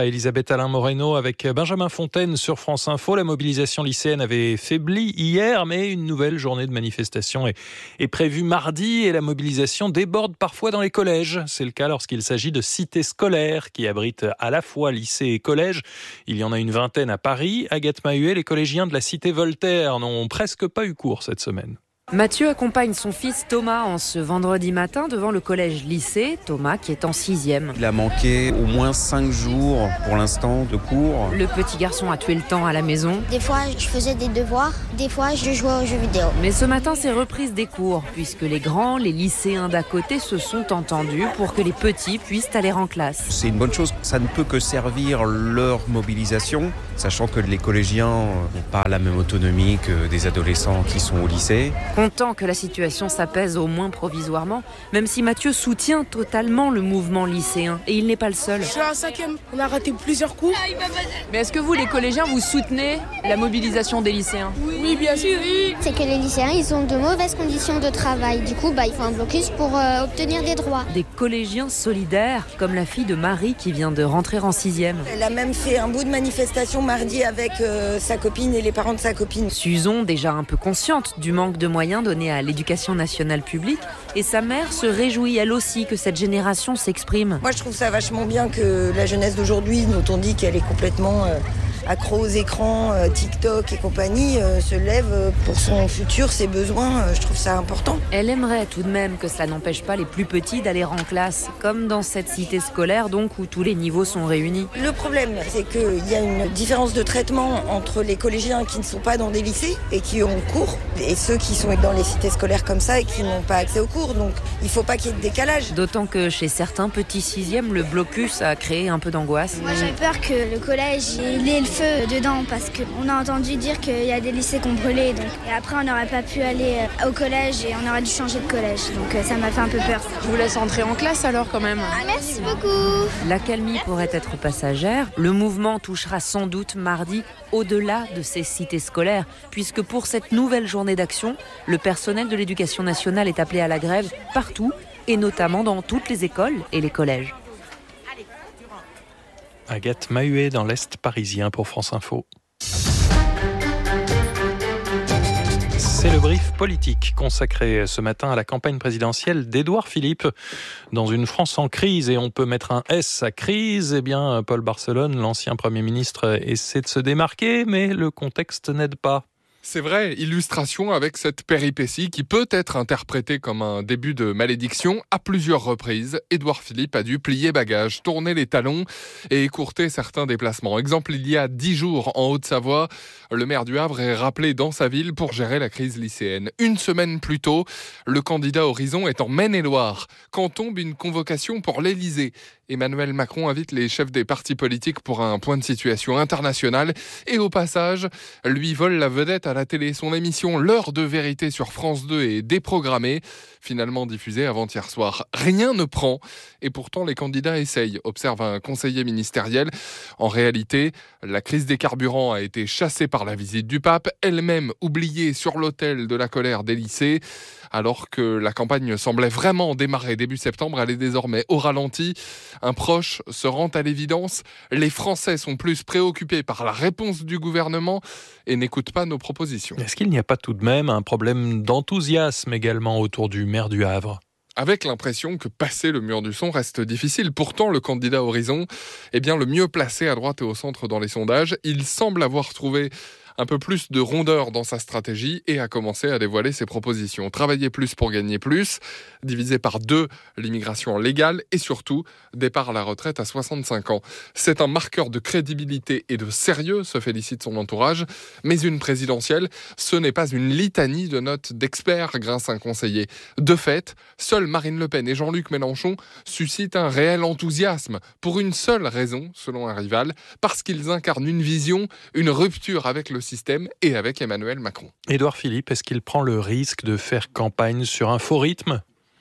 ça, Elisabeth Alain Moreno avec Benjamin Fontaine sur France Info. La mobilisation lycéenne avait faibli hier, mais une nouvelle journée de manifestation est, est prévue mardi et la mobilisation déborde parfois dans les collèges. C'est le cas lorsqu'il s'agit de cités scolaires qui abritent à la fois lycées et collèges. Il y en a une vingtaine à Paris. Agathe Mahuet, les collégiens de la cité Voltaire n'ont presque pas eu cours cette semaine. Mathieu accompagne son fils Thomas en ce vendredi matin devant le collège-lycée. Thomas qui est en sixième. Il a manqué au moins cinq jours pour l'instant de cours. Le petit garçon a tué le temps à la maison. Des fois, je faisais des devoirs. Des fois, je jouais aux jeux vidéo. Mais ce matin, c'est reprise des cours, puisque les grands, les lycéens d'à côté se sont entendus pour que les petits puissent aller en classe. C'est une bonne chose. Ça ne peut que servir leur mobilisation, sachant que les collégiens n'ont pas la même autonomie que des adolescents qui sont au lycée. Content que la situation s'apaise au moins provisoirement, même si Mathieu soutient totalement le mouvement lycéen. Et il n'est pas le seul. Je suis en cinquième, on a raté plusieurs cours. Mais est-ce que vous, les collégiens, vous soutenez la mobilisation des lycéens ? Oui, bien sûr. C'est que les lycéens, ils ont de mauvaises conditions de travail. Du coup, bah, il faut un blocus pour euh, obtenir des droits. Des collégiens solidaires, comme la fille de Marie qui vient de rentrer en sixième. Elle a même fait un bout de manifestation mardi avec euh, sa copine et les parents de sa copine. Suzon, déjà un peu consciente du manque de moyens donnés à l'éducation nationale publique, et sa mère se réjouit elle aussi que cette génération s'exprime. Moi je trouve ça vachement bien que la jeunesse d'aujourd'hui, dont on dit qu'elle est complètement euh, accro aux écrans, euh, TikTok et compagnie, euh, se lève euh, pour son futur, ses besoins, euh, je trouve ça important. Elle aimerait tout de même que cela n'empêche pas les plus petits d'aller en classe, comme dans cette cité scolaire donc où tous les niveaux sont réunis. Le problème, c'est qu'il y a une différence de traitement entre les collégiens qui ne sont pas dans des lycées et qui ont cours, et ceux qui sont dans les cités scolaires comme ça et qui n'ont pas accès aux cours. Donc il ne faut pas qu'il y ait de décalage. D'autant que chez certains petits sixièmes, le blocus a créé un peu d'angoisse. Moi j'avais peur que le collège il ait le feu dedans parce qu'on a entendu dire qu'il y a des lycées qui ont brûlé. Donc. Et après on n'aurait pas pu aller au collège et on aurait dû changer de collège. Donc ça m'a fait un peu peur. Je vous laisse entrer en classe alors quand même. Ah, merci beaucoup. L'accalmie pourrait être passagère. Le mouvement touchera sans doute mardi au-delà de ces cités scolaires, puisque pour cette nouvelle journée d'action, le personnel de l'éducation nationale est appelé à la grève partout, et notamment dans toutes les écoles et les collèges. Agathe Mahuet dans l'Est parisien pour France Info. C'est le brief politique consacré ce matin à la campagne présidentielle d'Édouard Philippe. Dans une France en crise, et on peut mettre un S à crise, eh bien Paul Barcelone, l'ancien Premier ministre, essaie de se démarquer, mais le contexte n'aide pas. C'est vrai, illustration avec cette péripétie qui peut être interprétée comme un début de malédiction. À plusieurs reprises, Édouard Philippe a dû plier bagages, tourner les talons et écourter certains déplacements. Exemple, il y a dix jours, en Haute-Savoie, le maire du Havre est rappelé dans sa ville pour gérer la crise lycéenne. Une semaine plus tôt, le candidat Horizon est en Maine-et-Loire, quand tombe une convocation pour l'Élysée. Emmanuel Macron invite les chefs des partis politiques pour un point de situation international et au passage, lui vole la vedette à la télé. Son émission L'heure de vérité sur France deux est déprogrammée, finalement diffusée avant-hier soir. Rien ne prend et pourtant les candidats essayent, observe un conseiller ministériel. En réalité, la crise des carburants a été chassée par la visite du pape, elle-même oubliée sur l'autel de la colère des lycées. Alors que la campagne semblait vraiment démarrer début septembre, elle est désormais au ralenti. Un proche se rend à l'évidence, les Français sont plus préoccupés par la réponse du gouvernement et n'écoutent pas nos propositions. Est-ce qu'il n'y a pas tout de même un problème d'enthousiasme également autour du maire du Havre ? Avec l'impression que passer le mur du son reste difficile. Pourtant, le candidat Horizon est bien le mieux placé à droite et au centre dans les sondages. Il semble avoir trouvé un peu plus de rondeur dans sa stratégie et a commencé à dévoiler ses propositions. Travailler plus pour gagner plus, diviser par deux l'immigration légale et surtout départ à la retraite à soixante-cinq ans. C'est un marqueur de crédibilité et de sérieux, se félicite son entourage, mais une présidentielle, ce n'est pas une litanie de notes d'experts, grince un conseiller. De fait, seuls Marine Le Pen et Jean-Luc Mélenchon suscitent un réel enthousiasme pour une seule raison, selon un rival, parce qu'ils incarnent une vision, une rupture avec le système et avec Emmanuel Macron. Édouard Philippe, est-ce qu'il prend le risque de faire campagne sur un faux rythme ?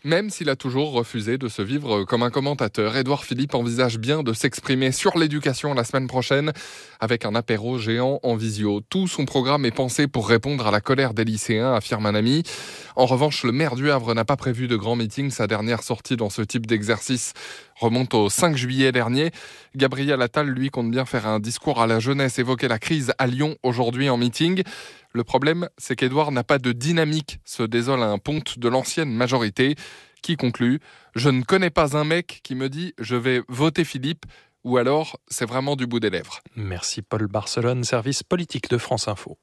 même s'il a toujours refusé de se vivre comme un commentateur. Édouard Philippe envisage bien de s'exprimer sur l'éducation la semaine prochaine avec un apéro géant en visio. Tout son programme est pensé pour répondre à la colère des lycéens, affirme un ami. En revanche, le maire du Havre n'a pas prévu de grand meeting. Sa dernière sortie dans ce type d'exercice remonte au cinq juillet dernier. Gabriel Attal, lui, compte bien faire un discours à la jeunesse, évoquer la crise à Lyon aujourd'hui en meeting. Le problème, c'est qu'Édouard n'a pas de dynamique, se désole un ponte de l'ancienne majorité, qui conclut « Je ne connais pas un mec qui me dit « je vais voter Philippe » ou alors c'est vraiment du bout des lèvres ». Merci Paul Barcelone, service politique de France Info.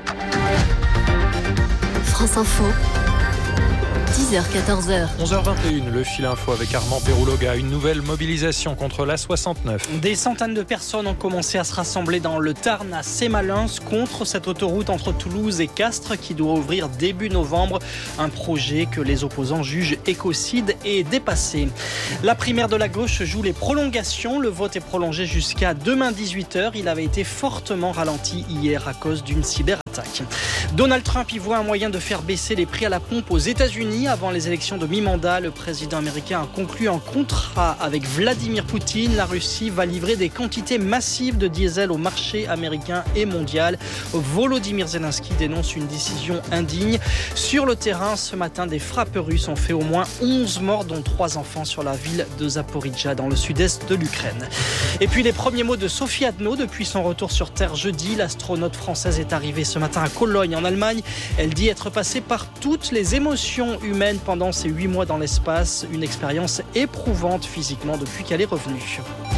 France Info. dix heures quatorze heures. onze heures vingt et une, le fil info avec Armand Pérouloga. Une nouvelle mobilisation contre l'A soixante-neuf. Des centaines de personnes ont commencé à se rassembler dans le Tarn à Sémalins contre cette autoroute entre Toulouse et Castres qui doit ouvrir début novembre. Un projet que les opposants jugent écocide et dépassé. La primaire de la gauche joue les prolongations. Le vote est prolongé jusqu'à demain dix-huit heures. Il avait été fortement ralenti hier à cause d'une cyberattaque. Donald Trump y voit un moyen de faire baisser les prix à la pompe aux États-Unis. Avant les élections de mi-mandat, le président américain a conclu un contrat avec Vladimir Poutine. La Russie va livrer des quantités massives de diesel au marché américain et mondial. Volodymyr Zelensky dénonce une décision indigne. Sur le terrain, ce matin, des frappes russes ont fait au moins onze morts, dont trois enfants sur la ville de Zaporijjia, dans le sud-est de l'Ukraine. Et puis les premiers mots de Sophie Adno depuis son retour sur Terre jeudi. L'astronaute française est arrivée ce matin à Cologne, en Allemagne. Elle dit être passée par toutes les émotions humaine pendant ces huit mois dans l'espace, une expérience éprouvante physiquement depuis qu'elle est revenue.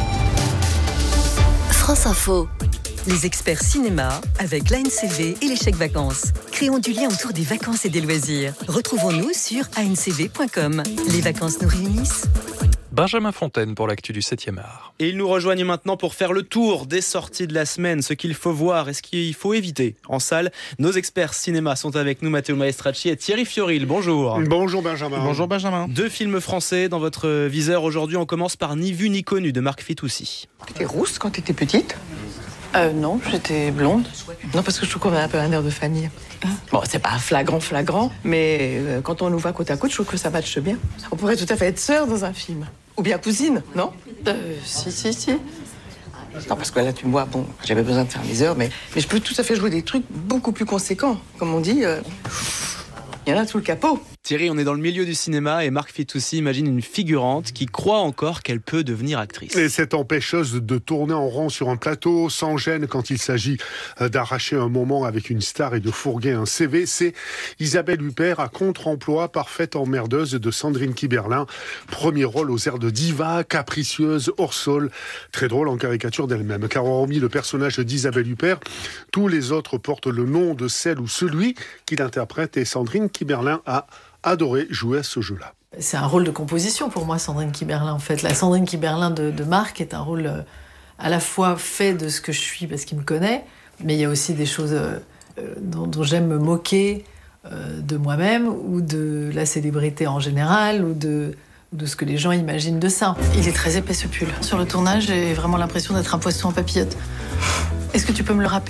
France Info. Les experts cinéma avec l'A N C V et les chèques vacances. Créons du lien autour des vacances et des loisirs. Retrouvons-nous sur a n c v point com. Les vacances nous réunissent. Benjamin Fontaine pour l'actu du septième art. Et ils nous rejoignent maintenant pour faire le tour des sorties de la semaine, ce qu'il faut voir et ce qu'il faut éviter en salle. Nos experts cinéma sont avec nous, Matteo Maestracci et Thierry Fioril. Bonjour. Bonjour Benjamin. Bonjour Benjamin. Deux films français dans votre viseur aujourd'hui. On commence par Ni vu ni connu de Marc Fitoussi. T'étais rousse quand t'étais petite ? Euh, non, j'étais blonde. Non, parce que je trouve qu'on a un peu un air de famille. Bon, c'est pas flagrant, flagrant, mais euh, quand on nous voit côte à côte, je trouve que ça matche bien. On pourrait tout à fait être sœurs dans un film. Ou bien cousine, non ? Euh, si, si, si. Non, parce que là, tu me vois, bon, j'avais besoin de faire mes heures, mais, mais je peux tout à fait jouer des trucs beaucoup plus conséquents. Comme on dit, euh, il y en a tout le capot. Thierry, on est dans le milieu du cinéma et Marc Fitoussi imagine une figurante qui croit encore qu'elle peut devenir actrice. Et cette empêcheuse de tourner en rond sur un plateau, sans gêne quand il s'agit d'arracher un moment avec une star et de fourguer un C V, c'est Isabelle Huppert à contre-emploi, parfaite emmerdeuse de Sandrine Kiberlin. Premier rôle aux airs de diva, capricieuse, hors sol, très drôle en caricature d'elle-même. Car hormis le personnage d'Isabelle Huppert, tous les autres portent le nom de celle ou celui qui l'interprète et Sandrine Kiberlin a adoré jouer à ce jeu-là. C'est un rôle de composition pour moi, Sandrine Kiberlin, en fait. La Sandrine Kiberlin de, de Marc est un rôle euh, à la fois fait de ce que je suis parce qu'il me connaît, mais il y a aussi des choses euh, dont, dont j'aime me moquer euh, de moi-même ou de la célébrité en général ou de, de ce que les gens imaginent de ça. Il est très épais ce pull. Sur le tournage, j'ai vraiment l'impression d'être un poisson en papillote. Est-ce que tu peux me le râper ?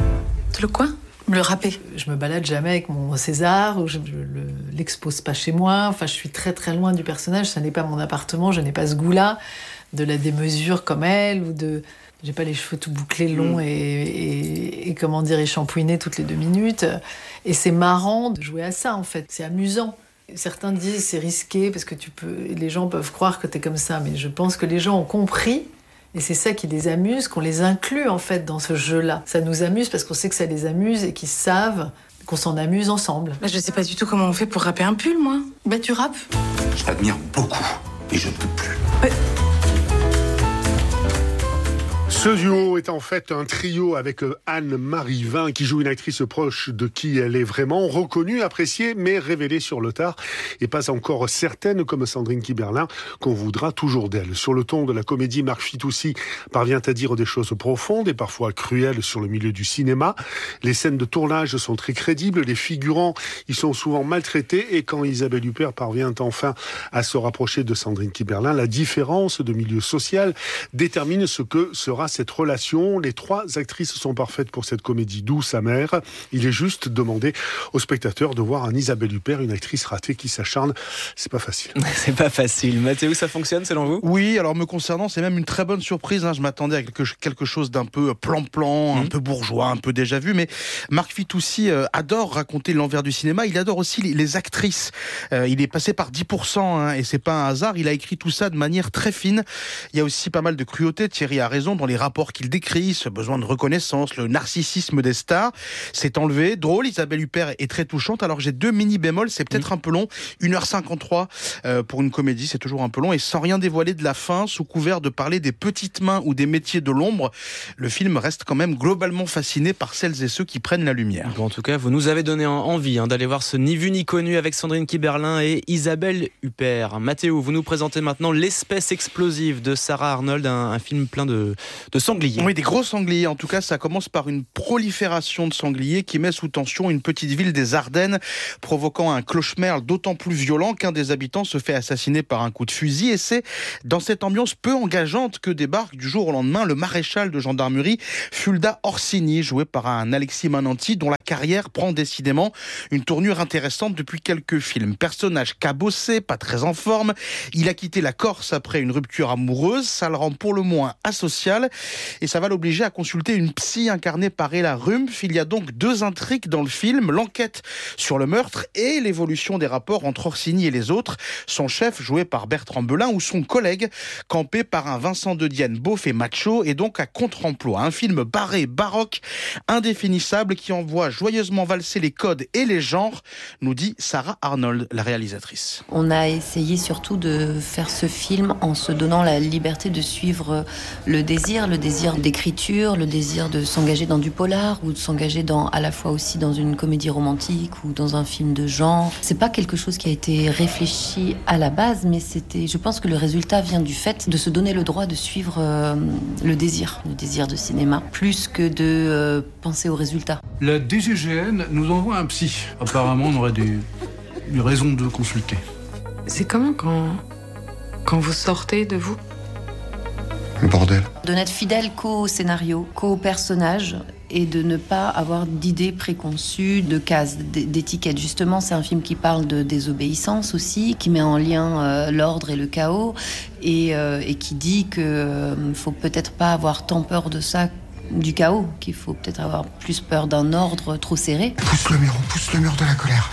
Le quoi ? Me le râper. Je me balade jamais avec mon César, ou je ne l'expose pas chez moi. Enfin, je suis très très loin du personnage. Ça n'est pas mon appartement. Je n'ai pas ce goût-là de la démesure comme elle, ou de. J'ai pas les cheveux tout bouclés, longs mmh. et, et, et comment dire, échampouinés toutes les deux minutes. Et c'est marrant de jouer à ça en fait. C'est amusant. Certains disent c'est risqué parce que tu peux. Les gens peuvent croire que t'es comme ça, mais je pense que les gens ont compris. Et c'est ça qui les amuse, qu'on les inclut en fait dans ce jeu-là. Ça nous amuse parce qu'on sait que ça les amuse et qu'ils savent qu'on s'en amuse ensemble. Bah, je sais pas du tout comment on fait pour rapper un pull, moi. Bah tu rappes. Je t'admire beaucoup et je ne peux plus. Ouais. Ce duo est en fait un trio avec Anne-Marie Vin qui joue une actrice proche de qui elle est vraiment, reconnue, appréciée, mais révélée sur le tard et pas encore certaine comme Sandrine Kiberlin qu'on voudra toujours d'elle. Sur le ton de la comédie, Marc Fitoussi parvient à dire des choses profondes et parfois cruelles sur le milieu du cinéma. Les scènes de tournage sont très crédibles, les figurants y sont souvent maltraités et quand Isabelle Huppert parvient enfin à se rapprocher de Sandrine Kiberlin, la différence de milieu social détermine ce que sera cinéma, cette relation. Les trois actrices sont parfaites pour cette comédie douce, amère. Il est juste demandé aux spectateurs de voir un Isabelle Huppert, une actrice ratée qui s'acharne. C'est pas facile. C'est pas facile. Mathéo, ça fonctionne selon vous ? Oui, alors me concernant, c'est même une très bonne surprise. Hein. Je m'attendais à quelque, quelque chose d'un peu plan-plan, mmh. un peu bourgeois, un peu déjà vu. Mais Marc Fitoussi euh, adore raconter l'envers du cinéma. Il adore aussi les, les actrices. Euh, il est passé par dix pour cent hein, et c'est pas un hasard. Il a écrit tout ça de manière très fine. Il y a aussi pas mal de cruauté. Thierry a raison dans les rapports qu'il décrit, ce besoin de reconnaissance, le narcissisme des stars. C'est enlevé. Drôle, Isabelle Huppert est très touchante. Alors j'ai deux mini bémols. C'est peut-être mmh. un peu long. une heure cinquante-trois euh, pour une comédie, c'est toujours un peu long. Et sans rien dévoiler de la fin, sous couvert de parler des petites mains ou des métiers de l'ombre, le film reste quand même globalement fasciné par celles et ceux qui prennent la lumière. Bon, en tout cas, vous nous avez donné envie hein, d'aller voir ce Ni vu ni connu avec Sandrine Kiberlin et Isabelle Huppert. Mathéo, vous nous présentez maintenant L'espèce explosive de Sarah Arnold, un, un film plein de, de sangliers. Oui, des gros sangliers. En tout cas, ça commence par une prolifération de sangliers qui met sous tension une petite ville des Ardennes, provoquant un cauchemar d'autant plus violent qu'un des habitants se fait assassiner par un coup de fusil. Et c'est dans cette ambiance peu engageante que débarque du jour au lendemain le maréchal de gendarmerie Fulda Orsini, joué par un Alexis Mananti, dont la carrière prend décidément une tournure intéressante depuis quelques films. Personnage cabossé, pas très en forme, il a quitté la Corse après une rupture amoureuse, ça le rend pour le moins asocial et ça va l'obliger à consulter une psy incarnée par Ella Rumpf. Il y a donc deux intrigues dans le film, l'enquête sur le meurtre et l'évolution des rapports entre Orsini et les autres, son chef joué par Bertrand Belin ou son collègue campé par un Vincent de Dienne beauf et macho et donc à contre-emploi. Un film barré, baroque, indéfinissable qui envoie joyeusement valser les codes et les genres, nous dit Sarah Arnold, la réalisatrice. On a essayé surtout de faire ce film en se donnant la liberté de suivre le désir, le désir d'écriture, le désir de s'engager dans du polar ou de s'engager dans, à la fois aussi dans une comédie romantique ou dans un film de genre. C'est pas quelque chose qui a été réfléchi à la base, mais c'était, je pense que le résultat vient du fait de se donner le droit de suivre euh, le désir, le désir de cinéma, plus que de euh, penser au résultat. La D G G N nous envoie un psy. Apparemment, on aurait des, des raisons de consulter. C'est comment quand, quand vous sortez de vous ? Le bordel. De n'être fidèle qu'au scénario, qu'au personnage, et de ne pas avoir d'idées préconçues, de cases, d'étiquettes. Justement, c'est un film qui parle de désobéissance aussi, qui met en lien euh, l'ordre et le chaos, et, euh, et qui dit qu'il euh, ne faut peut-être pas avoir tant peur de ça, du chaos, qu'il faut peut-être avoir plus peur d'un ordre trop serré. Pousse le mur, on pousse le mur de la colère.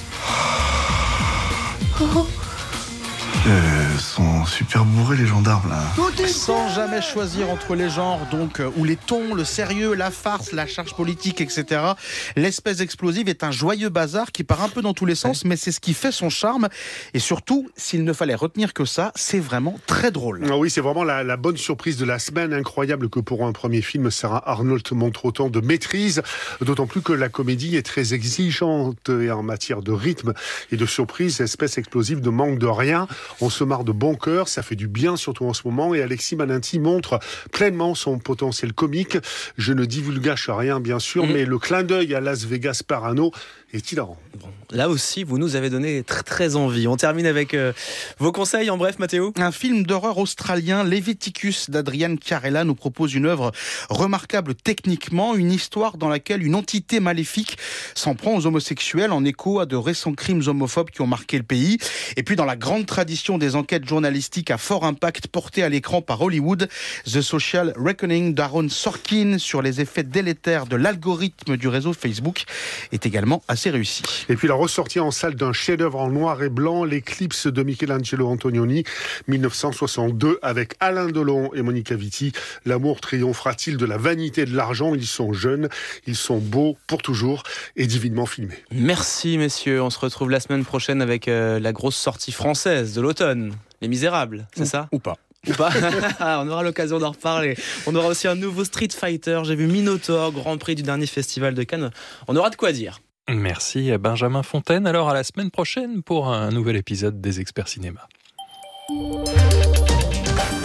Oh. Euh, sont super bourrés les gendarmes là. Sans jamais choisir entre les genres, donc, ou les tons, le sérieux, la farce, la charge politique, et cetera. L'espèce explosive est un joyeux bazar qui part un peu dans tous les sens, mais c'est ce qui fait son charme. Et surtout, s'il ne fallait retenir que ça, c'est vraiment très drôle. Ah oui, c'est vraiment la, la bonne surprise de la semaine. Incroyable que pour un premier film, Sarah Arnold montre autant de maîtrise, d'autant plus que la comédie est très exigeante et en matière de rythme et de surprise. Espèce explosive ne manque de rien. On se marre de bon cœur, ça fait du bien, surtout en ce moment. Et Alexis Mananti montre pleinement son potentiel comique. Je ne divulgage rien, bien sûr, mmh. mais le clin d'œil à Las Vegas Parano est hilarant. Bon, là aussi, vous nous avez donné très très envie. On termine avec euh, vos conseils, en bref, Mathéo. Un film d'horreur australien, Leviticus, d'Adrian Chiarella, nous propose une œuvre remarquable techniquement, une histoire dans laquelle une entité maléfique s'en prend aux homosexuels en écho à de récents crimes homophobes qui ont marqué le pays. Et puis dans la grande tradition des enquêtes journalistiques à fort impact portées à l'écran par Hollywood, The Social Reckoning d'Aaron Sorkin sur les effets délétères de l'algorithme du réseau Facebook est également assez réussi. Et puis la ressortie en salle d'un chef-d'œuvre en noir et blanc, l'Éclipse de Michelangelo Antonioni, dix-neuf cent soixante-deux, avec Alain Delon et Monica Vitti. L'amour triomphera-t-il de la vanité et de l'argent ? Ils sont jeunes, ils sont beaux pour toujours et divinement filmés. Merci messieurs, on se retrouve la semaine prochaine avec euh, la grosse sortie française de l'automne, Les Misérables, c'est ou, ça ? Ou pas. Ou pas. On aura l'occasion d'en reparler. On aura aussi un nouveau Street Fighter, j'ai vu Minotaur, Grand Prix du dernier festival de Cannes. On aura de quoi dire. Merci à Benjamin Fontaine. Alors à la semaine prochaine pour un nouvel épisode des Experts Cinéma. Pour le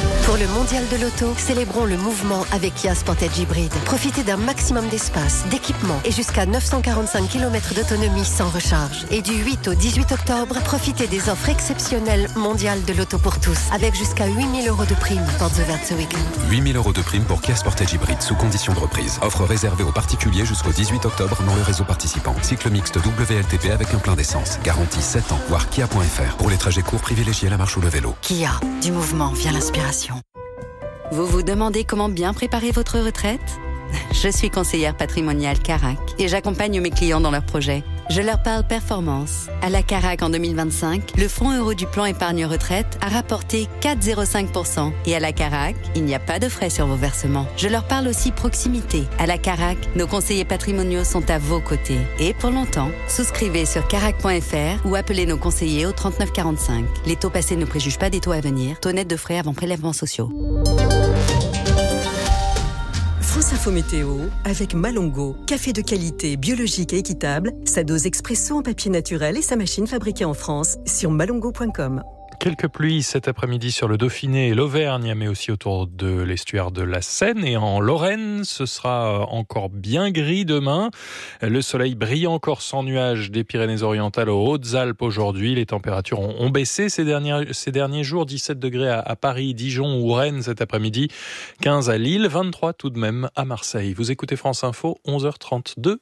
le mondial de l'auto, célébrons le mouvement avec Kia Sportage Hybrid. Profitez d'un maximum d'espace, d'équipement et jusqu'à neuf cent quarante-cinq kilomètres d'autonomie sans recharge. Et du huit au dix-huit octobre, profitez des offres exceptionnelles mondiales de l'auto pour tous, avec jusqu'à huit mille euros de prime. Portes ouvertes ce week-end. huit mille euros de prime pour Kia Sportage Hybrid sous condition de reprise. Offre réservée aux particuliers jusqu'au dix-huit octobre dans le réseau participant. Cycle mixte W L T P avec un plein d'essence. Garantie sept ans. Voir kia point f r. Pour les trajets courts, privilégiez la marche ou le vélo. Kia, du mouvement vient l'inspiration. Vous vous demandez comment bien préparer votre retraite ? Je suis conseillère patrimoniale Carac et j'accompagne mes clients dans leurs projets. Je leur parle performance. À la Carac en deux mille vingt-cinq, le fonds euro du plan épargne retraite a rapporté quatre virgule zéro cinq pour cent. Et à la Carac, il n'y a pas de frais sur vos versements. Je leur parle aussi proximité. À la Carac, nos conseillers patrimoniaux sont à vos côtés. Et pour longtemps, souscrivez sur carac point f r ou appelez nos conseillers au trente-neuf quarante-cinq. Les taux passés ne préjugent pas des taux à venir. Taux net de frais avant prélèvements sociaux. France Info Météo avec Malongo. Café de qualité, biologique et équitable. Sa dose expresso en papier naturel et sa machine fabriquée en France sur malongo point com. Quelques pluies cet après-midi sur le Dauphiné et l'Auvergne, mais aussi autour de l'estuaire de la Seine. Et en Lorraine, ce sera encore bien gris demain. Le soleil brille encore sans nuages des Pyrénées-Orientales aux Hautes-Alpes aujourd'hui. Les températures ont, ont baissé ces derniers, ces derniers jours. dix-sept degrés à, à Paris, Dijon ou Rennes cet après-midi. quinze à Lille, vingt-trois tout de même à Marseille. Vous écoutez France Info, onze heures trente-deux.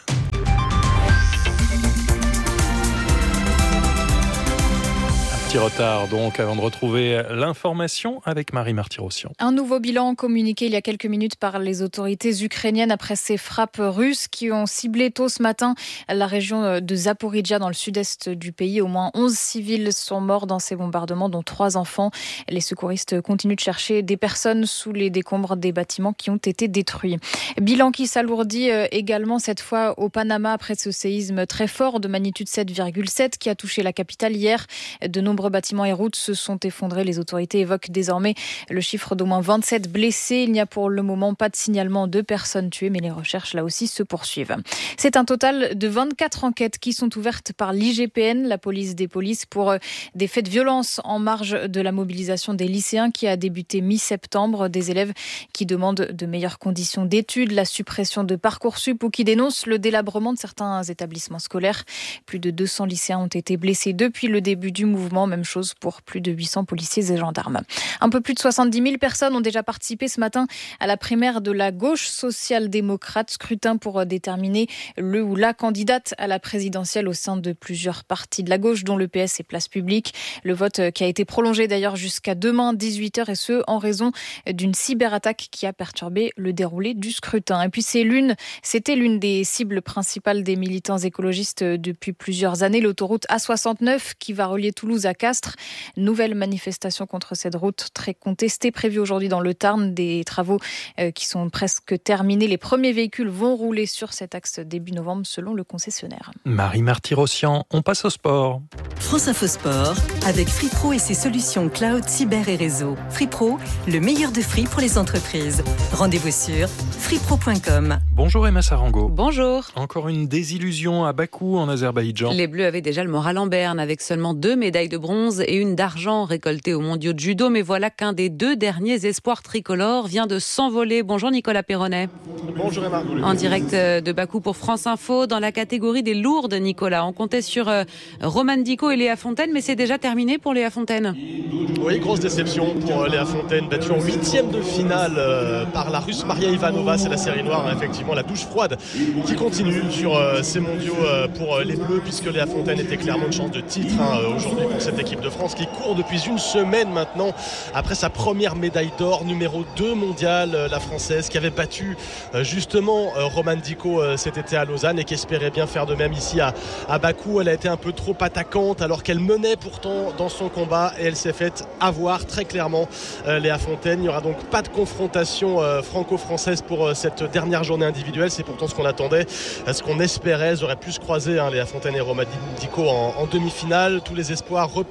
Petit retard donc avant de retrouver l'information avec Marie Martyrossian. Un nouveau bilan communiqué il y a quelques minutes par les autorités ukrainiennes après ces frappes russes qui ont ciblé tôt ce matin la région de Zaporijia dans le sud-est du pays. Au moins onze civils sont morts dans ces bombardements, dont trois enfants. Les secouristes continuent de chercher des personnes sous les décombres des bâtiments qui ont été détruits. Bilan qui s'alourdit également cette fois au Panama après ce séisme très fort de magnitude sept virgule sept qui a touché la capitale hier. De nombreux bâtiments et routes se sont effondrés. Les autorités évoquent désormais le chiffre d'au moins vingt-sept blessés. Il n'y a pour le moment pas de signalement de personnes tuées, mais les recherches là aussi se poursuivent. C'est un total de vingt-quatre enquêtes qui sont ouvertes par l'I G P N, la police des polices, pour des faits de violence en marge de la mobilisation des lycéens qui a débuté mi-septembre. Des élèves qui demandent de meilleures conditions d'études, la suppression de Parcoursup ou qui dénoncent le délabrement de certains établissements scolaires. Plus de deux cents lycéens ont été blessés depuis le début du mouvement. Même chose pour plus de huit cents policiers et gendarmes. Un peu plus de soixante-dix mille personnes ont déjà participé ce matin à la primaire de la gauche social-démocrate, scrutin pour déterminer le ou la candidate à la présidentielle au sein de plusieurs partis de la gauche, dont le P S et Place Publique. Le vote qui a été prolongé d'ailleurs jusqu'à demain dix-huit heures et ce en raison d'une cyberattaque qui a perturbé le déroulé du scrutin. Et puis c'est l'une, c'était l'une des cibles principales des militants écologistes depuis plusieurs années, l'autoroute A soixante-neuf qui va relier Toulouse à Castres. Nouvelle manifestation contre cette route très contestée prévue aujourd'hui dans le Tarn. Des travaux euh, qui sont presque terminés. Les premiers véhicules vont rouler sur cet axe début novembre selon le concessionnaire. Marie Martyrossian, on passe au sport. France Info Sport avec FreePro et ses solutions cloud, cyber et réseau. FreePro, le meilleur de Free pour les entreprises. Rendez-vous sur freepro point com. Bonjour Emma Sarango. Bonjour. Encore une désillusion à Bakou en Azerbaïdjan. Les Bleus avaient déjà le moral en berne avec seulement deux médailles de bronze et une d'argent récoltée aux mondiaux de judo. Mais voilà qu'un des deux derniers espoirs tricolores vient de s'envoler. Bonjour Nicolas Perronnet. Bonjour Emma. En direct de Bakou pour France Info. Dans la catégorie des lourdes, Nicolas, on comptait sur euh, Roman Dico et Léa Fontaine, mais c'est déjà terminé pour Léa Fontaine. Oui, grosse déception pour Léa Fontaine, battue en huitième de finale euh, par la Russe Maria Ivanova. C'est la série noire, hein, effectivement, la douche froide qui continue sur euh, ces mondiaux euh, pour euh, les Bleus, puisque Léa Fontaine était clairement une chance de titre hein, aujourd'hui pour cette équipe de France qui court depuis une semaine maintenant après sa première médaille d'or, numéro deux mondiale, euh, la Française qui avait battu euh, justement euh, Roman Dico euh, cet été à Lausanne et qui espérait bien faire de même ici à, à Bakou. Elle a été un peu trop attaquante alors qu'elle menait pourtant dans son combat et elle s'est faite avoir très clairement euh, Léa Fontaine. Il n'y aura donc pas de confrontation euh, franco-française pour euh, cette dernière journée individuelle. C'est pourtant ce qu'on attendait, ce qu'on espérait. Elles auraient pu se croiser, hein, Léa Fontaine et Roman Dico en, en demi-finale. Tous les espoirs repartent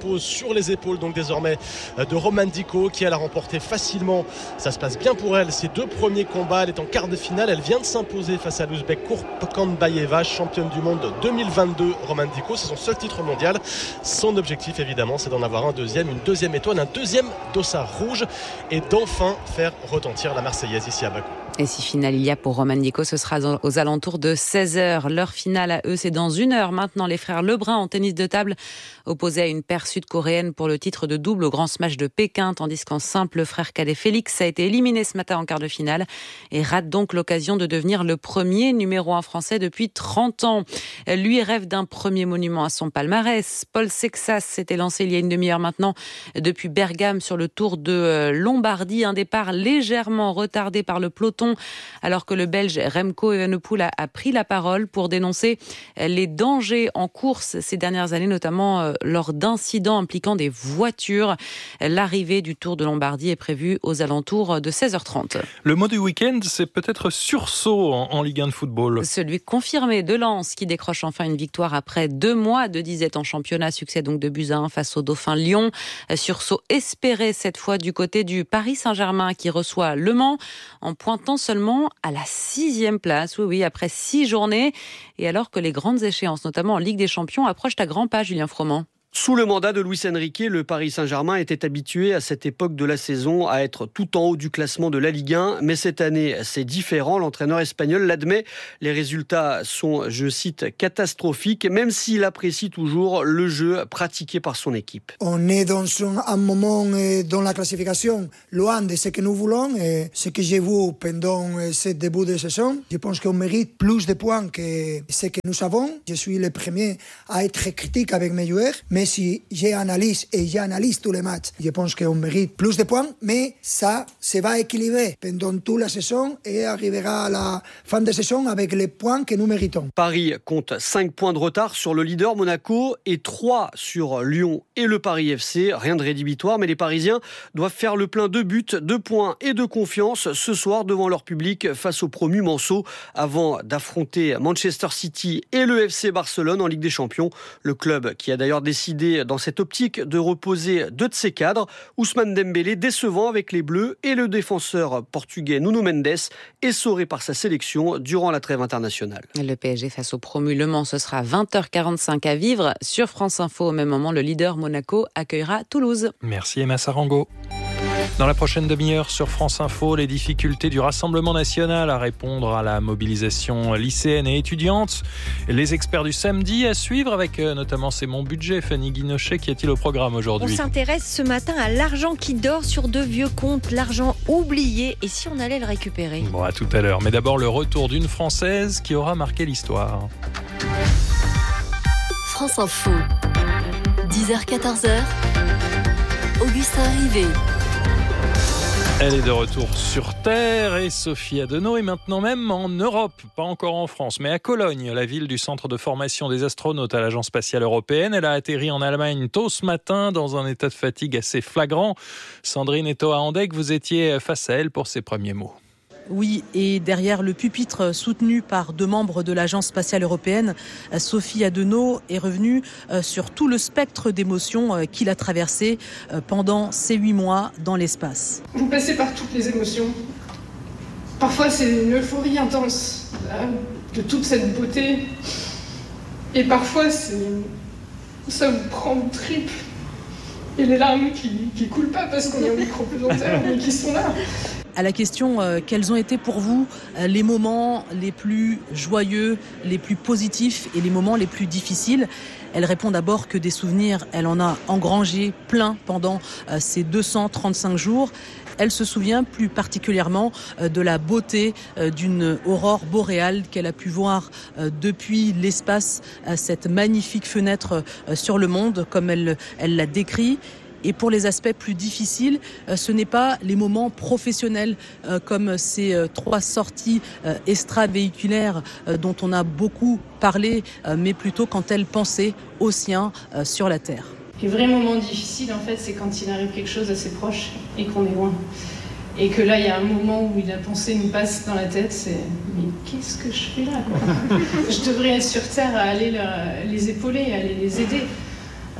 repose sur les épaules donc désormais de Roman Dico qui elle a remporté facilement, ça se passe bien pour elle, ses deux premiers combats. Elle est en quart de finale, elle vient de s'imposer face à l'Ouzbek Kurpanbayeva, championne du monde deux mille vingt-deux. Roman Dico, c'est son seul titre mondial. Son objectif évidemment c'est d'en avoir un deuxième, une deuxième étoile, un deuxième dossard rouge et d'enfin faire retentir la Marseillaise ici à Bakou. Et si finale il y a pour Roman Dico, ce sera aux alentours de seize heures. Leur finale à eux, c'est dans une heure maintenant. Les frères Lebrun en tennis de table, opposés à une paire sud-coréenne pour le titre de double au Grand Smash de Pékin, tandis qu'en simple, le frère cadet Félix a été éliminé ce matin en quart de finale et rate donc l'occasion de devenir le premier numéro un français depuis trente ans. Lui rêve d'un premier monument à son palmarès. Paul Sexas s'était lancé il y a une demi-heure maintenant depuis Bergame sur le Tour de Lombardie. Un départ légèrement retardé par le peloton alors que le Belge Remco Evenepoel a, a pris la parole pour dénoncer les dangers en course ces dernières années, notamment lors d'incidents impliquant des voitures. L'arrivée du Tour de Lombardie est prévue aux alentours de seize heures trente. Le mot du week-end, c'est peut-être sursaut en, en Ligue un de football. Celui confirmé de Lens qui décroche enfin une victoire après deux mois de disette en championnat. Succès donc de buts à un face au Dauphin Lyon. Sursaut espéré cette fois du côté du Paris Saint-Germain qui reçoit Le Mans en pointant seulement à la sixième place, oui, oui, après six journées, et alors que les grandes échéances, notamment en Ligue des Champions, approchent à grands pas, Julien Froment. Sous le mandat de Luis Enrique, le Paris Saint-Germain était habitué à cette époque de la saison à être tout en haut du classement de la Ligue un. Mais cette année, c'est différent. L'entraîneur espagnol l'admet. Les résultats sont, je cite, catastrophiques, même s'il apprécie toujours le jeu pratiqué par son équipe. On est dans un moment dans la classification loin de ce que nous voulons. Et ce que j'ai vu pendant ce début de saison, je pense qu'on mérite plus de points que ce que nous avons. Je suis le premier à être critique avec mes joueurs. Mais si j'analyse et j'analyse tous les matchs, je pense qu'on mérite plus de points, mais ça se va équilibrer pendant toute la saison et arrivera à la fin de saison avec les points que nous méritons. Paris compte cinq points de retard sur le leader Monaco et trois sur Lyon et le Paris F C. Rien de rédhibitoire, mais les Parisiens doivent faire le plein de buts, de points et de confiance ce soir devant leur public face au promu Manceau avant d'affronter Manchester City et le F C Barcelone en Ligue des Champions. Le club qui a d'ailleurs décidé dans cette optique de reposer deux de ses cadres, Ousmane Dembélé décevant avec les Bleus et le défenseur portugais Nuno Mendes essoré par sa sélection durant la trêve internationale. Le P S G face au promu Le Mans, ce sera vingt heures quarante-cinq à vivre sur France Info. Au même moment, le leader Monaco accueillera Toulouse. Merci Emma Sarango. Dans la prochaine demi-heure sur France Info, les difficultés du Rassemblement national à répondre à la mobilisation lycéenne et étudiante. Les experts du samedi à suivre avec notamment C'est mon budget. Fanny Guinochet, qu'y a-t-il au programme aujourd'hui ? On s'intéresse ce matin à l'argent qui dort sur de vieux comptes, l'argent oublié, et si on allait le récupérer ? Bon, à tout à l'heure. Mais d'abord, le retour d'une Française qui aura marqué l'histoire. France Info, dix heures quatorze heures, Augustin Rivet. Elle est de retour sur Terre et Sophie Adenau est maintenant même en Europe, pas encore en France, mais à Cologne, la ville du centre de formation des astronautes à l'Agence spatiale européenne. Elle a atterri en Allemagne tôt ce matin dans un état de fatigue assez flagrant. Sandrine Etoa-Andek, vous étiez face à elle pour ses premiers mots. Oui, et derrière le pupitre soutenu par deux membres de l'Agence spatiale européenne, Sophie Adenau est revenue sur tout le spectre d'émotions qu'il a traversé pendant ces huit mois dans l'espace. Vous passez par toutes les émotions. Parfois, c'est une euphorie intense de toute cette beauté. Et parfois, c'est... ça vous prend le triple. Et les larmes qui, qui coulent pas parce qu'on est au micro-pesanteur, mais qui sont là. À la question euh, quels ont été pour vous euh, les moments les plus joyeux, les plus positifs et les moments les plus difficiles, elle répond d'abord que des souvenirs, elle en a engrangé plein pendant euh, ces deux cent trente-cinq jours. Elle se souvient plus particulièrement euh, de la beauté euh, d'une aurore boréale qu'elle a pu voir euh, depuis l'espace, euh, cette magnifique fenêtre euh, sur le monde, comme elle, elle l'a décrit. Et pour les aspects plus difficiles, ce n'est pas les moments professionnels euh, comme ces euh, trois sorties euh, extravéhiculaires euh, dont on a beaucoup parlé, euh, mais plutôt quand elle pensait aux siens euh, sur la Terre. Les vrais moments difficiles, en fait, c'est quand il arrive quelque chose assez proche et qu'on est loin. Et que là, il y a un moment où la pensée nous passe dans la tête, c'est « mais qu'est-ce que je fais là, quoi ?» Je devrais être sur Terre à aller leur, les épauler, à aller les aider.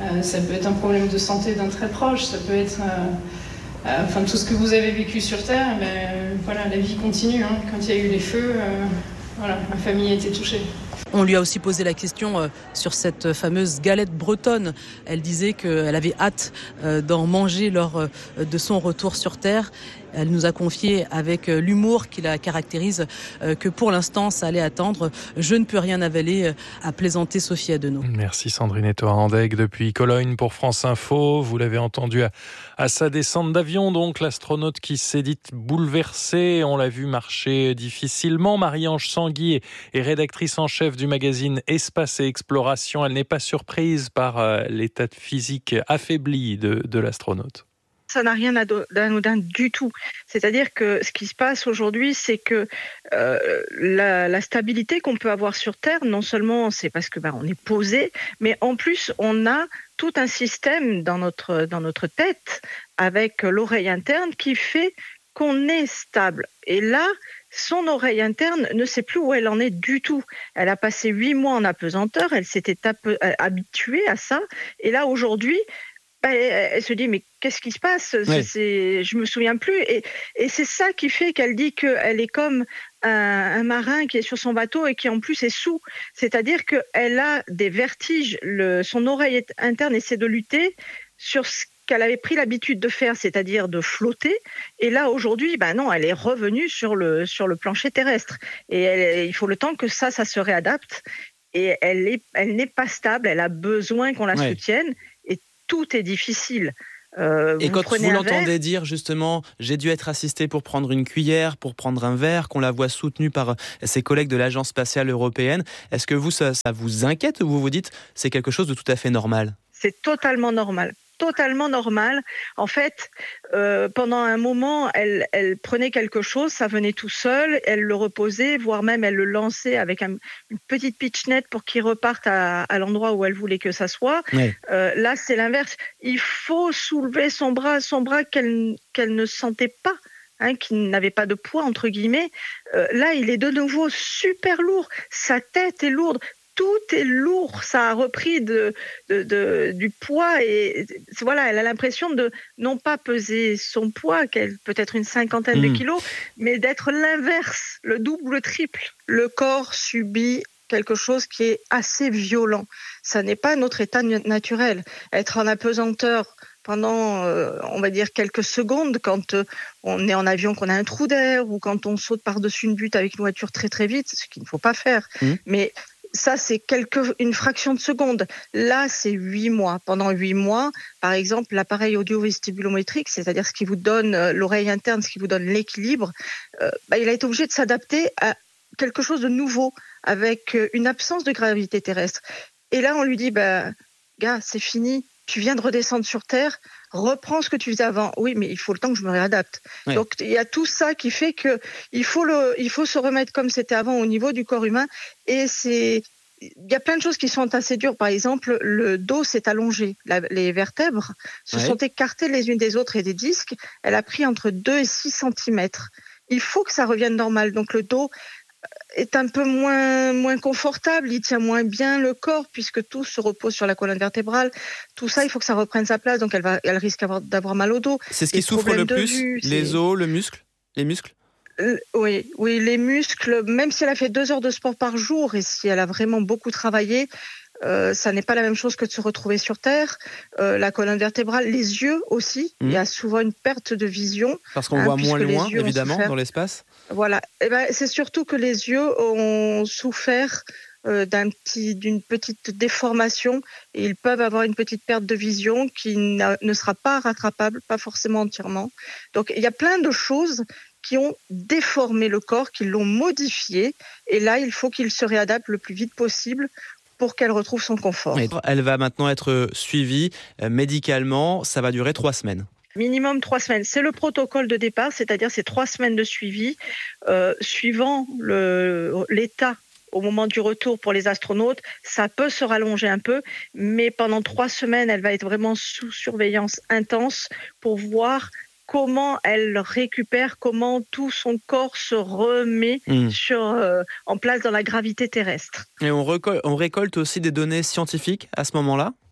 Euh, ça peut être un problème de santé d'un très proche, ça peut être euh, euh, enfin, tout ce que vous avez vécu sur Terre. Ben, euh, voilà, la vie continue. Hein. Quand il y a eu les feux, euh, voilà, ma famille a été touchée. On lui a aussi posé la question euh, sur cette fameuse galette bretonne. Elle disait qu'elle avait hâte euh, d'en manger lors euh, de son retour sur Terre. Elle nous a confié avec euh, l'humour qui la caractérise euh, que pour l'instant ça allait attendre. Je ne peux rien avaler, euh, a plaisanté Sophie Adenau. Merci Sandrine Etoa-Andeg depuis Cologne pour France Info. Vous l'avez entendu à, à sa descente d'avion, donc l'astronaute qui s'est dite bouleversée. On l'a vu marcher difficilement. Marie-Ange Sanguy est, est rédactrice en chef du magazine Espace et Exploration. Elle n'est pas surprise par euh, l'état physique affaibli de, de l'astronaute. Ça n'a rien d'anodin du tout. C'est-à-dire que ce qui se passe aujourd'hui, c'est que euh, la, la stabilité qu'on peut avoir sur Terre, non seulement c'est parce que ben, on est posé, mais en plus on a tout un système dans notre, dans notre tête avec l'oreille interne qui fait qu'on est stable. Et là, son oreille interne ne sait plus où elle en est du tout. Elle a passé huit mois en apesanteur, elle s'était habituée à ça. Et là, aujourd'hui, ben, elle se dit, mais qu'est-ce qui se passe ? Ouais. c'est, Je me souviens plus. Et, et c'est ça qui fait qu'elle dit qu'elle est comme un, un marin qui est sur son bateau et qui en plus est sous. C'est-à-dire qu'elle a des vertiges. Le, son oreille interne essaie de lutter sur ce qu'elle avait pris l'habitude de faire, c'est-à-dire de flotter. Et là, aujourd'hui, ben non, elle est revenue sur le, sur le plancher terrestre. Et elle, il faut le temps que ça, ça se réadapte. Et elle, est, elle n'est pas stable, elle a besoin qu'on la ouais. soutienne. Et tout est difficile. Euh, et vous quand vous l'entendez verre, dire justement, j'ai dû être assistée pour prendre une cuillère, pour prendre un verre, qu'on la voit soutenue par ses collègues de l'Agence spatiale européenne, est-ce que vous, ça, ça vous inquiète ou vous vous dites c'est quelque chose de tout à fait normal ? C'est totalement normal. Totalement normal. En fait, euh, pendant un moment, elle, elle prenait quelque chose, ça venait tout seul, elle le reposait, voire même elle le lançait avec un, une petite pitchnette pour qu'il reparte à, à l'endroit où elle voulait que ça soit. Oui. Euh, là, c'est l'inverse. Il faut soulever son bras, son bras qu'elle, qu'elle ne sentait pas. Hein, qui n'avait pas de poids, entre guillemets. Euh, là, il est de nouveau super lourd. Sa tête est lourde. Tout est lourd, ça a repris de, de, de, du poids et voilà, elle a l'impression de non pas peser son poids, qu'elle peut-être une cinquantaine mmh. de kilos, mais d'être l'inverse, le double ou le triple. Le corps subit quelque chose qui est assez violent. Ça n'est pas notre état naturel. Être en apesanteur pendant, euh, on va dire, quelques secondes, quand euh, on est en avion, qu'on a un trou d'air, ou quand on saute par-dessus une butte avec une voiture très très vite, ce qu'il ne faut pas faire. Mmh. Mais ça, c'est quelque, une fraction de seconde. Là, c'est huit mois. Pendant huit mois, par exemple, l'appareil audio-vestibulométrique, c'est-à-dire ce qui vous donne euh, l'oreille interne, ce qui vous donne l'équilibre, euh, bah, il a été obligé de s'adapter à quelque chose de nouveau, avec euh, une absence de gravité terrestre. Et là, on lui dit, bah, gars, c'est fini. Tu viens de redescendre sur Terre, reprends ce que tu faisais avant. Oui, mais il faut le temps que je me réadapte. Ouais. Donc, il y a tout ça qui fait que il faut le, il faut se remettre comme c'était avant au niveau du corps humain. Et c'est, il y a plein de choses qui sont assez dures. Par exemple, le dos s'est allongé. La, les vertèbres se ouais. sont écartées les unes des autres et des disques. Elle a pris entre deux et six centimètres. Il faut que ça revienne normal. Donc, le dos est un peu moins, moins confortable, il tient moins bien le corps puisque tout se repose sur la colonne vertébrale. Tout ça, il faut que ça reprenne sa place, donc elle, va, elle risque d'avoir, d'avoir mal au dos. C'est ce qui souffre le plus, vue, les c'est... os, le muscle, les muscles euh, oui, oui, les muscles, même si elle a fait deux heures de sport par jour et si elle a vraiment beaucoup travaillé, Euh, ça n'est pas la même chose que de se retrouver sur Terre. Euh, la colonne vertébrale, les yeux aussi. Mmh. Il y a souvent une perte de vision. Parce qu'on hein, voit moins loin, évidemment, dans l'espace. Voilà. Et ben, c'est surtout que les yeux ont souffert euh, d'un petit, d'une petite déformation et ils peuvent avoir une petite perte de vision qui ne sera pas rattrapable, pas forcément entièrement. Donc, il y a plein de choses qui ont déformé le corps, qui l'ont modifié. Et là, il faut qu'il se réadapte le plus vite possible pour qu'elle retrouve son confort. Elle va maintenant être suivie médicalement, ça va durer trois semaines. Minimum trois semaines. C'est le protocole de départ, c'est-à-dire c'est trois semaines de suivi. Euh, suivant le, l'état au moment du retour pour les astronautes, ça peut se rallonger un peu, mais pendant trois semaines, elle va être vraiment sous surveillance intense pour voir comment elle récupère, comment tout son corps se remet mmh. sur, euh, en place dans la gravité terrestre. Et on récolte, on récolte aussi des données scientifiques à ce moment-là ?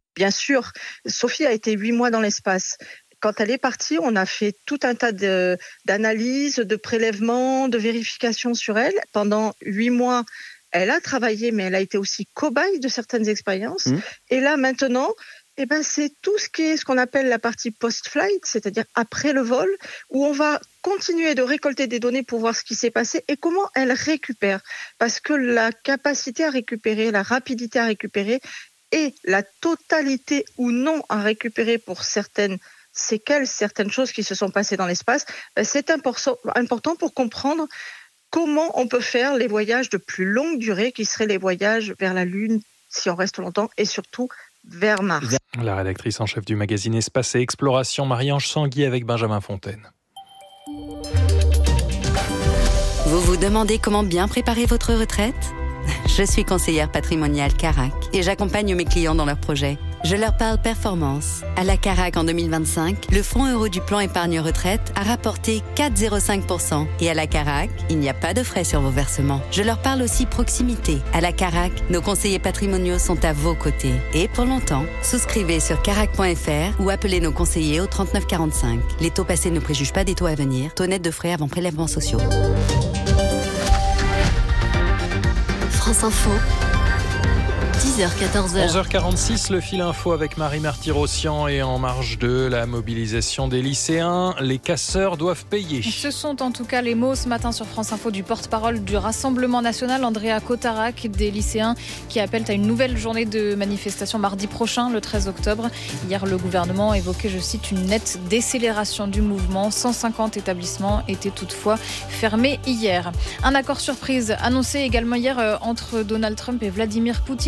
Bien sûr, Sophie a été huit mois dans l'espace. Quand elle est partie, on a fait tout un tas de, d'analyses, de prélèvements, de vérifications sur elle. Pendant huit mois, elle a travaillé, mais elle a été aussi cobaye de certaines expériences. Mmh. Et là, maintenant, eh ben, c'est tout ce qui est ce qu'on appelle la partie post-flight, c'est-à-dire après le vol, où on va continuer de récolter des données pour voir ce qui s'est passé et comment elle récupère. Parce que la capacité à récupérer, la rapidité à récupérer et la totalité ou non à récupérer pour certaines séquelles, certaines choses qui se sont passées dans l'espace, ben, c'est important pour comprendre comment on peut faire les voyages de plus longue durée, qui seraient les voyages vers la Lune, si on reste longtemps, et surtout vers Mars. La rédactrice en chef du magazine Espace et Exploration, Marie-Ange Sanguy avec Benjamin Fontaine. Vous vous demandez comment bien préparer votre retraite ? Je suis conseillère patrimoniale Carac et j'accompagne mes clients dans leurs projets. Je leur parle performance. À la Carac en deux mille vingt-cinq, le fonds euro du plan épargne retraite a rapporté quatre virgule zéro cinq pour cent. Et à la Carac, il n'y a pas de frais sur vos versements. Je leur parle aussi proximité. À la Carac, nos conseillers patrimoniaux sont à vos côtés. Et pour longtemps, souscrivez sur carac point f r ou appelez nos conseillers au trente-neuf quarante-cinq. Les taux passés ne préjugent pas des taux à venir. Taux net de frais avant prélèvements sociaux. France Info, dix heures quatorze heures. onze heures quarante-six, le fil info avec Marie Marty-Rossian et en marge de la mobilisation des lycéens, les casseurs doivent payer. Ce sont en tout cas les mots ce matin sur France Info du porte-parole du Rassemblement National, Andrea Cotarac, des lycéens qui appellent à une nouvelle journée de manifestation mardi prochain, le treize octobre. Hier, le gouvernement évoquait, je cite, une nette décélération du mouvement. cent cinquante établissements étaient toutefois fermés hier. Un accord surprise annoncé également hier entre Donald Trump et Vladimir Poutine.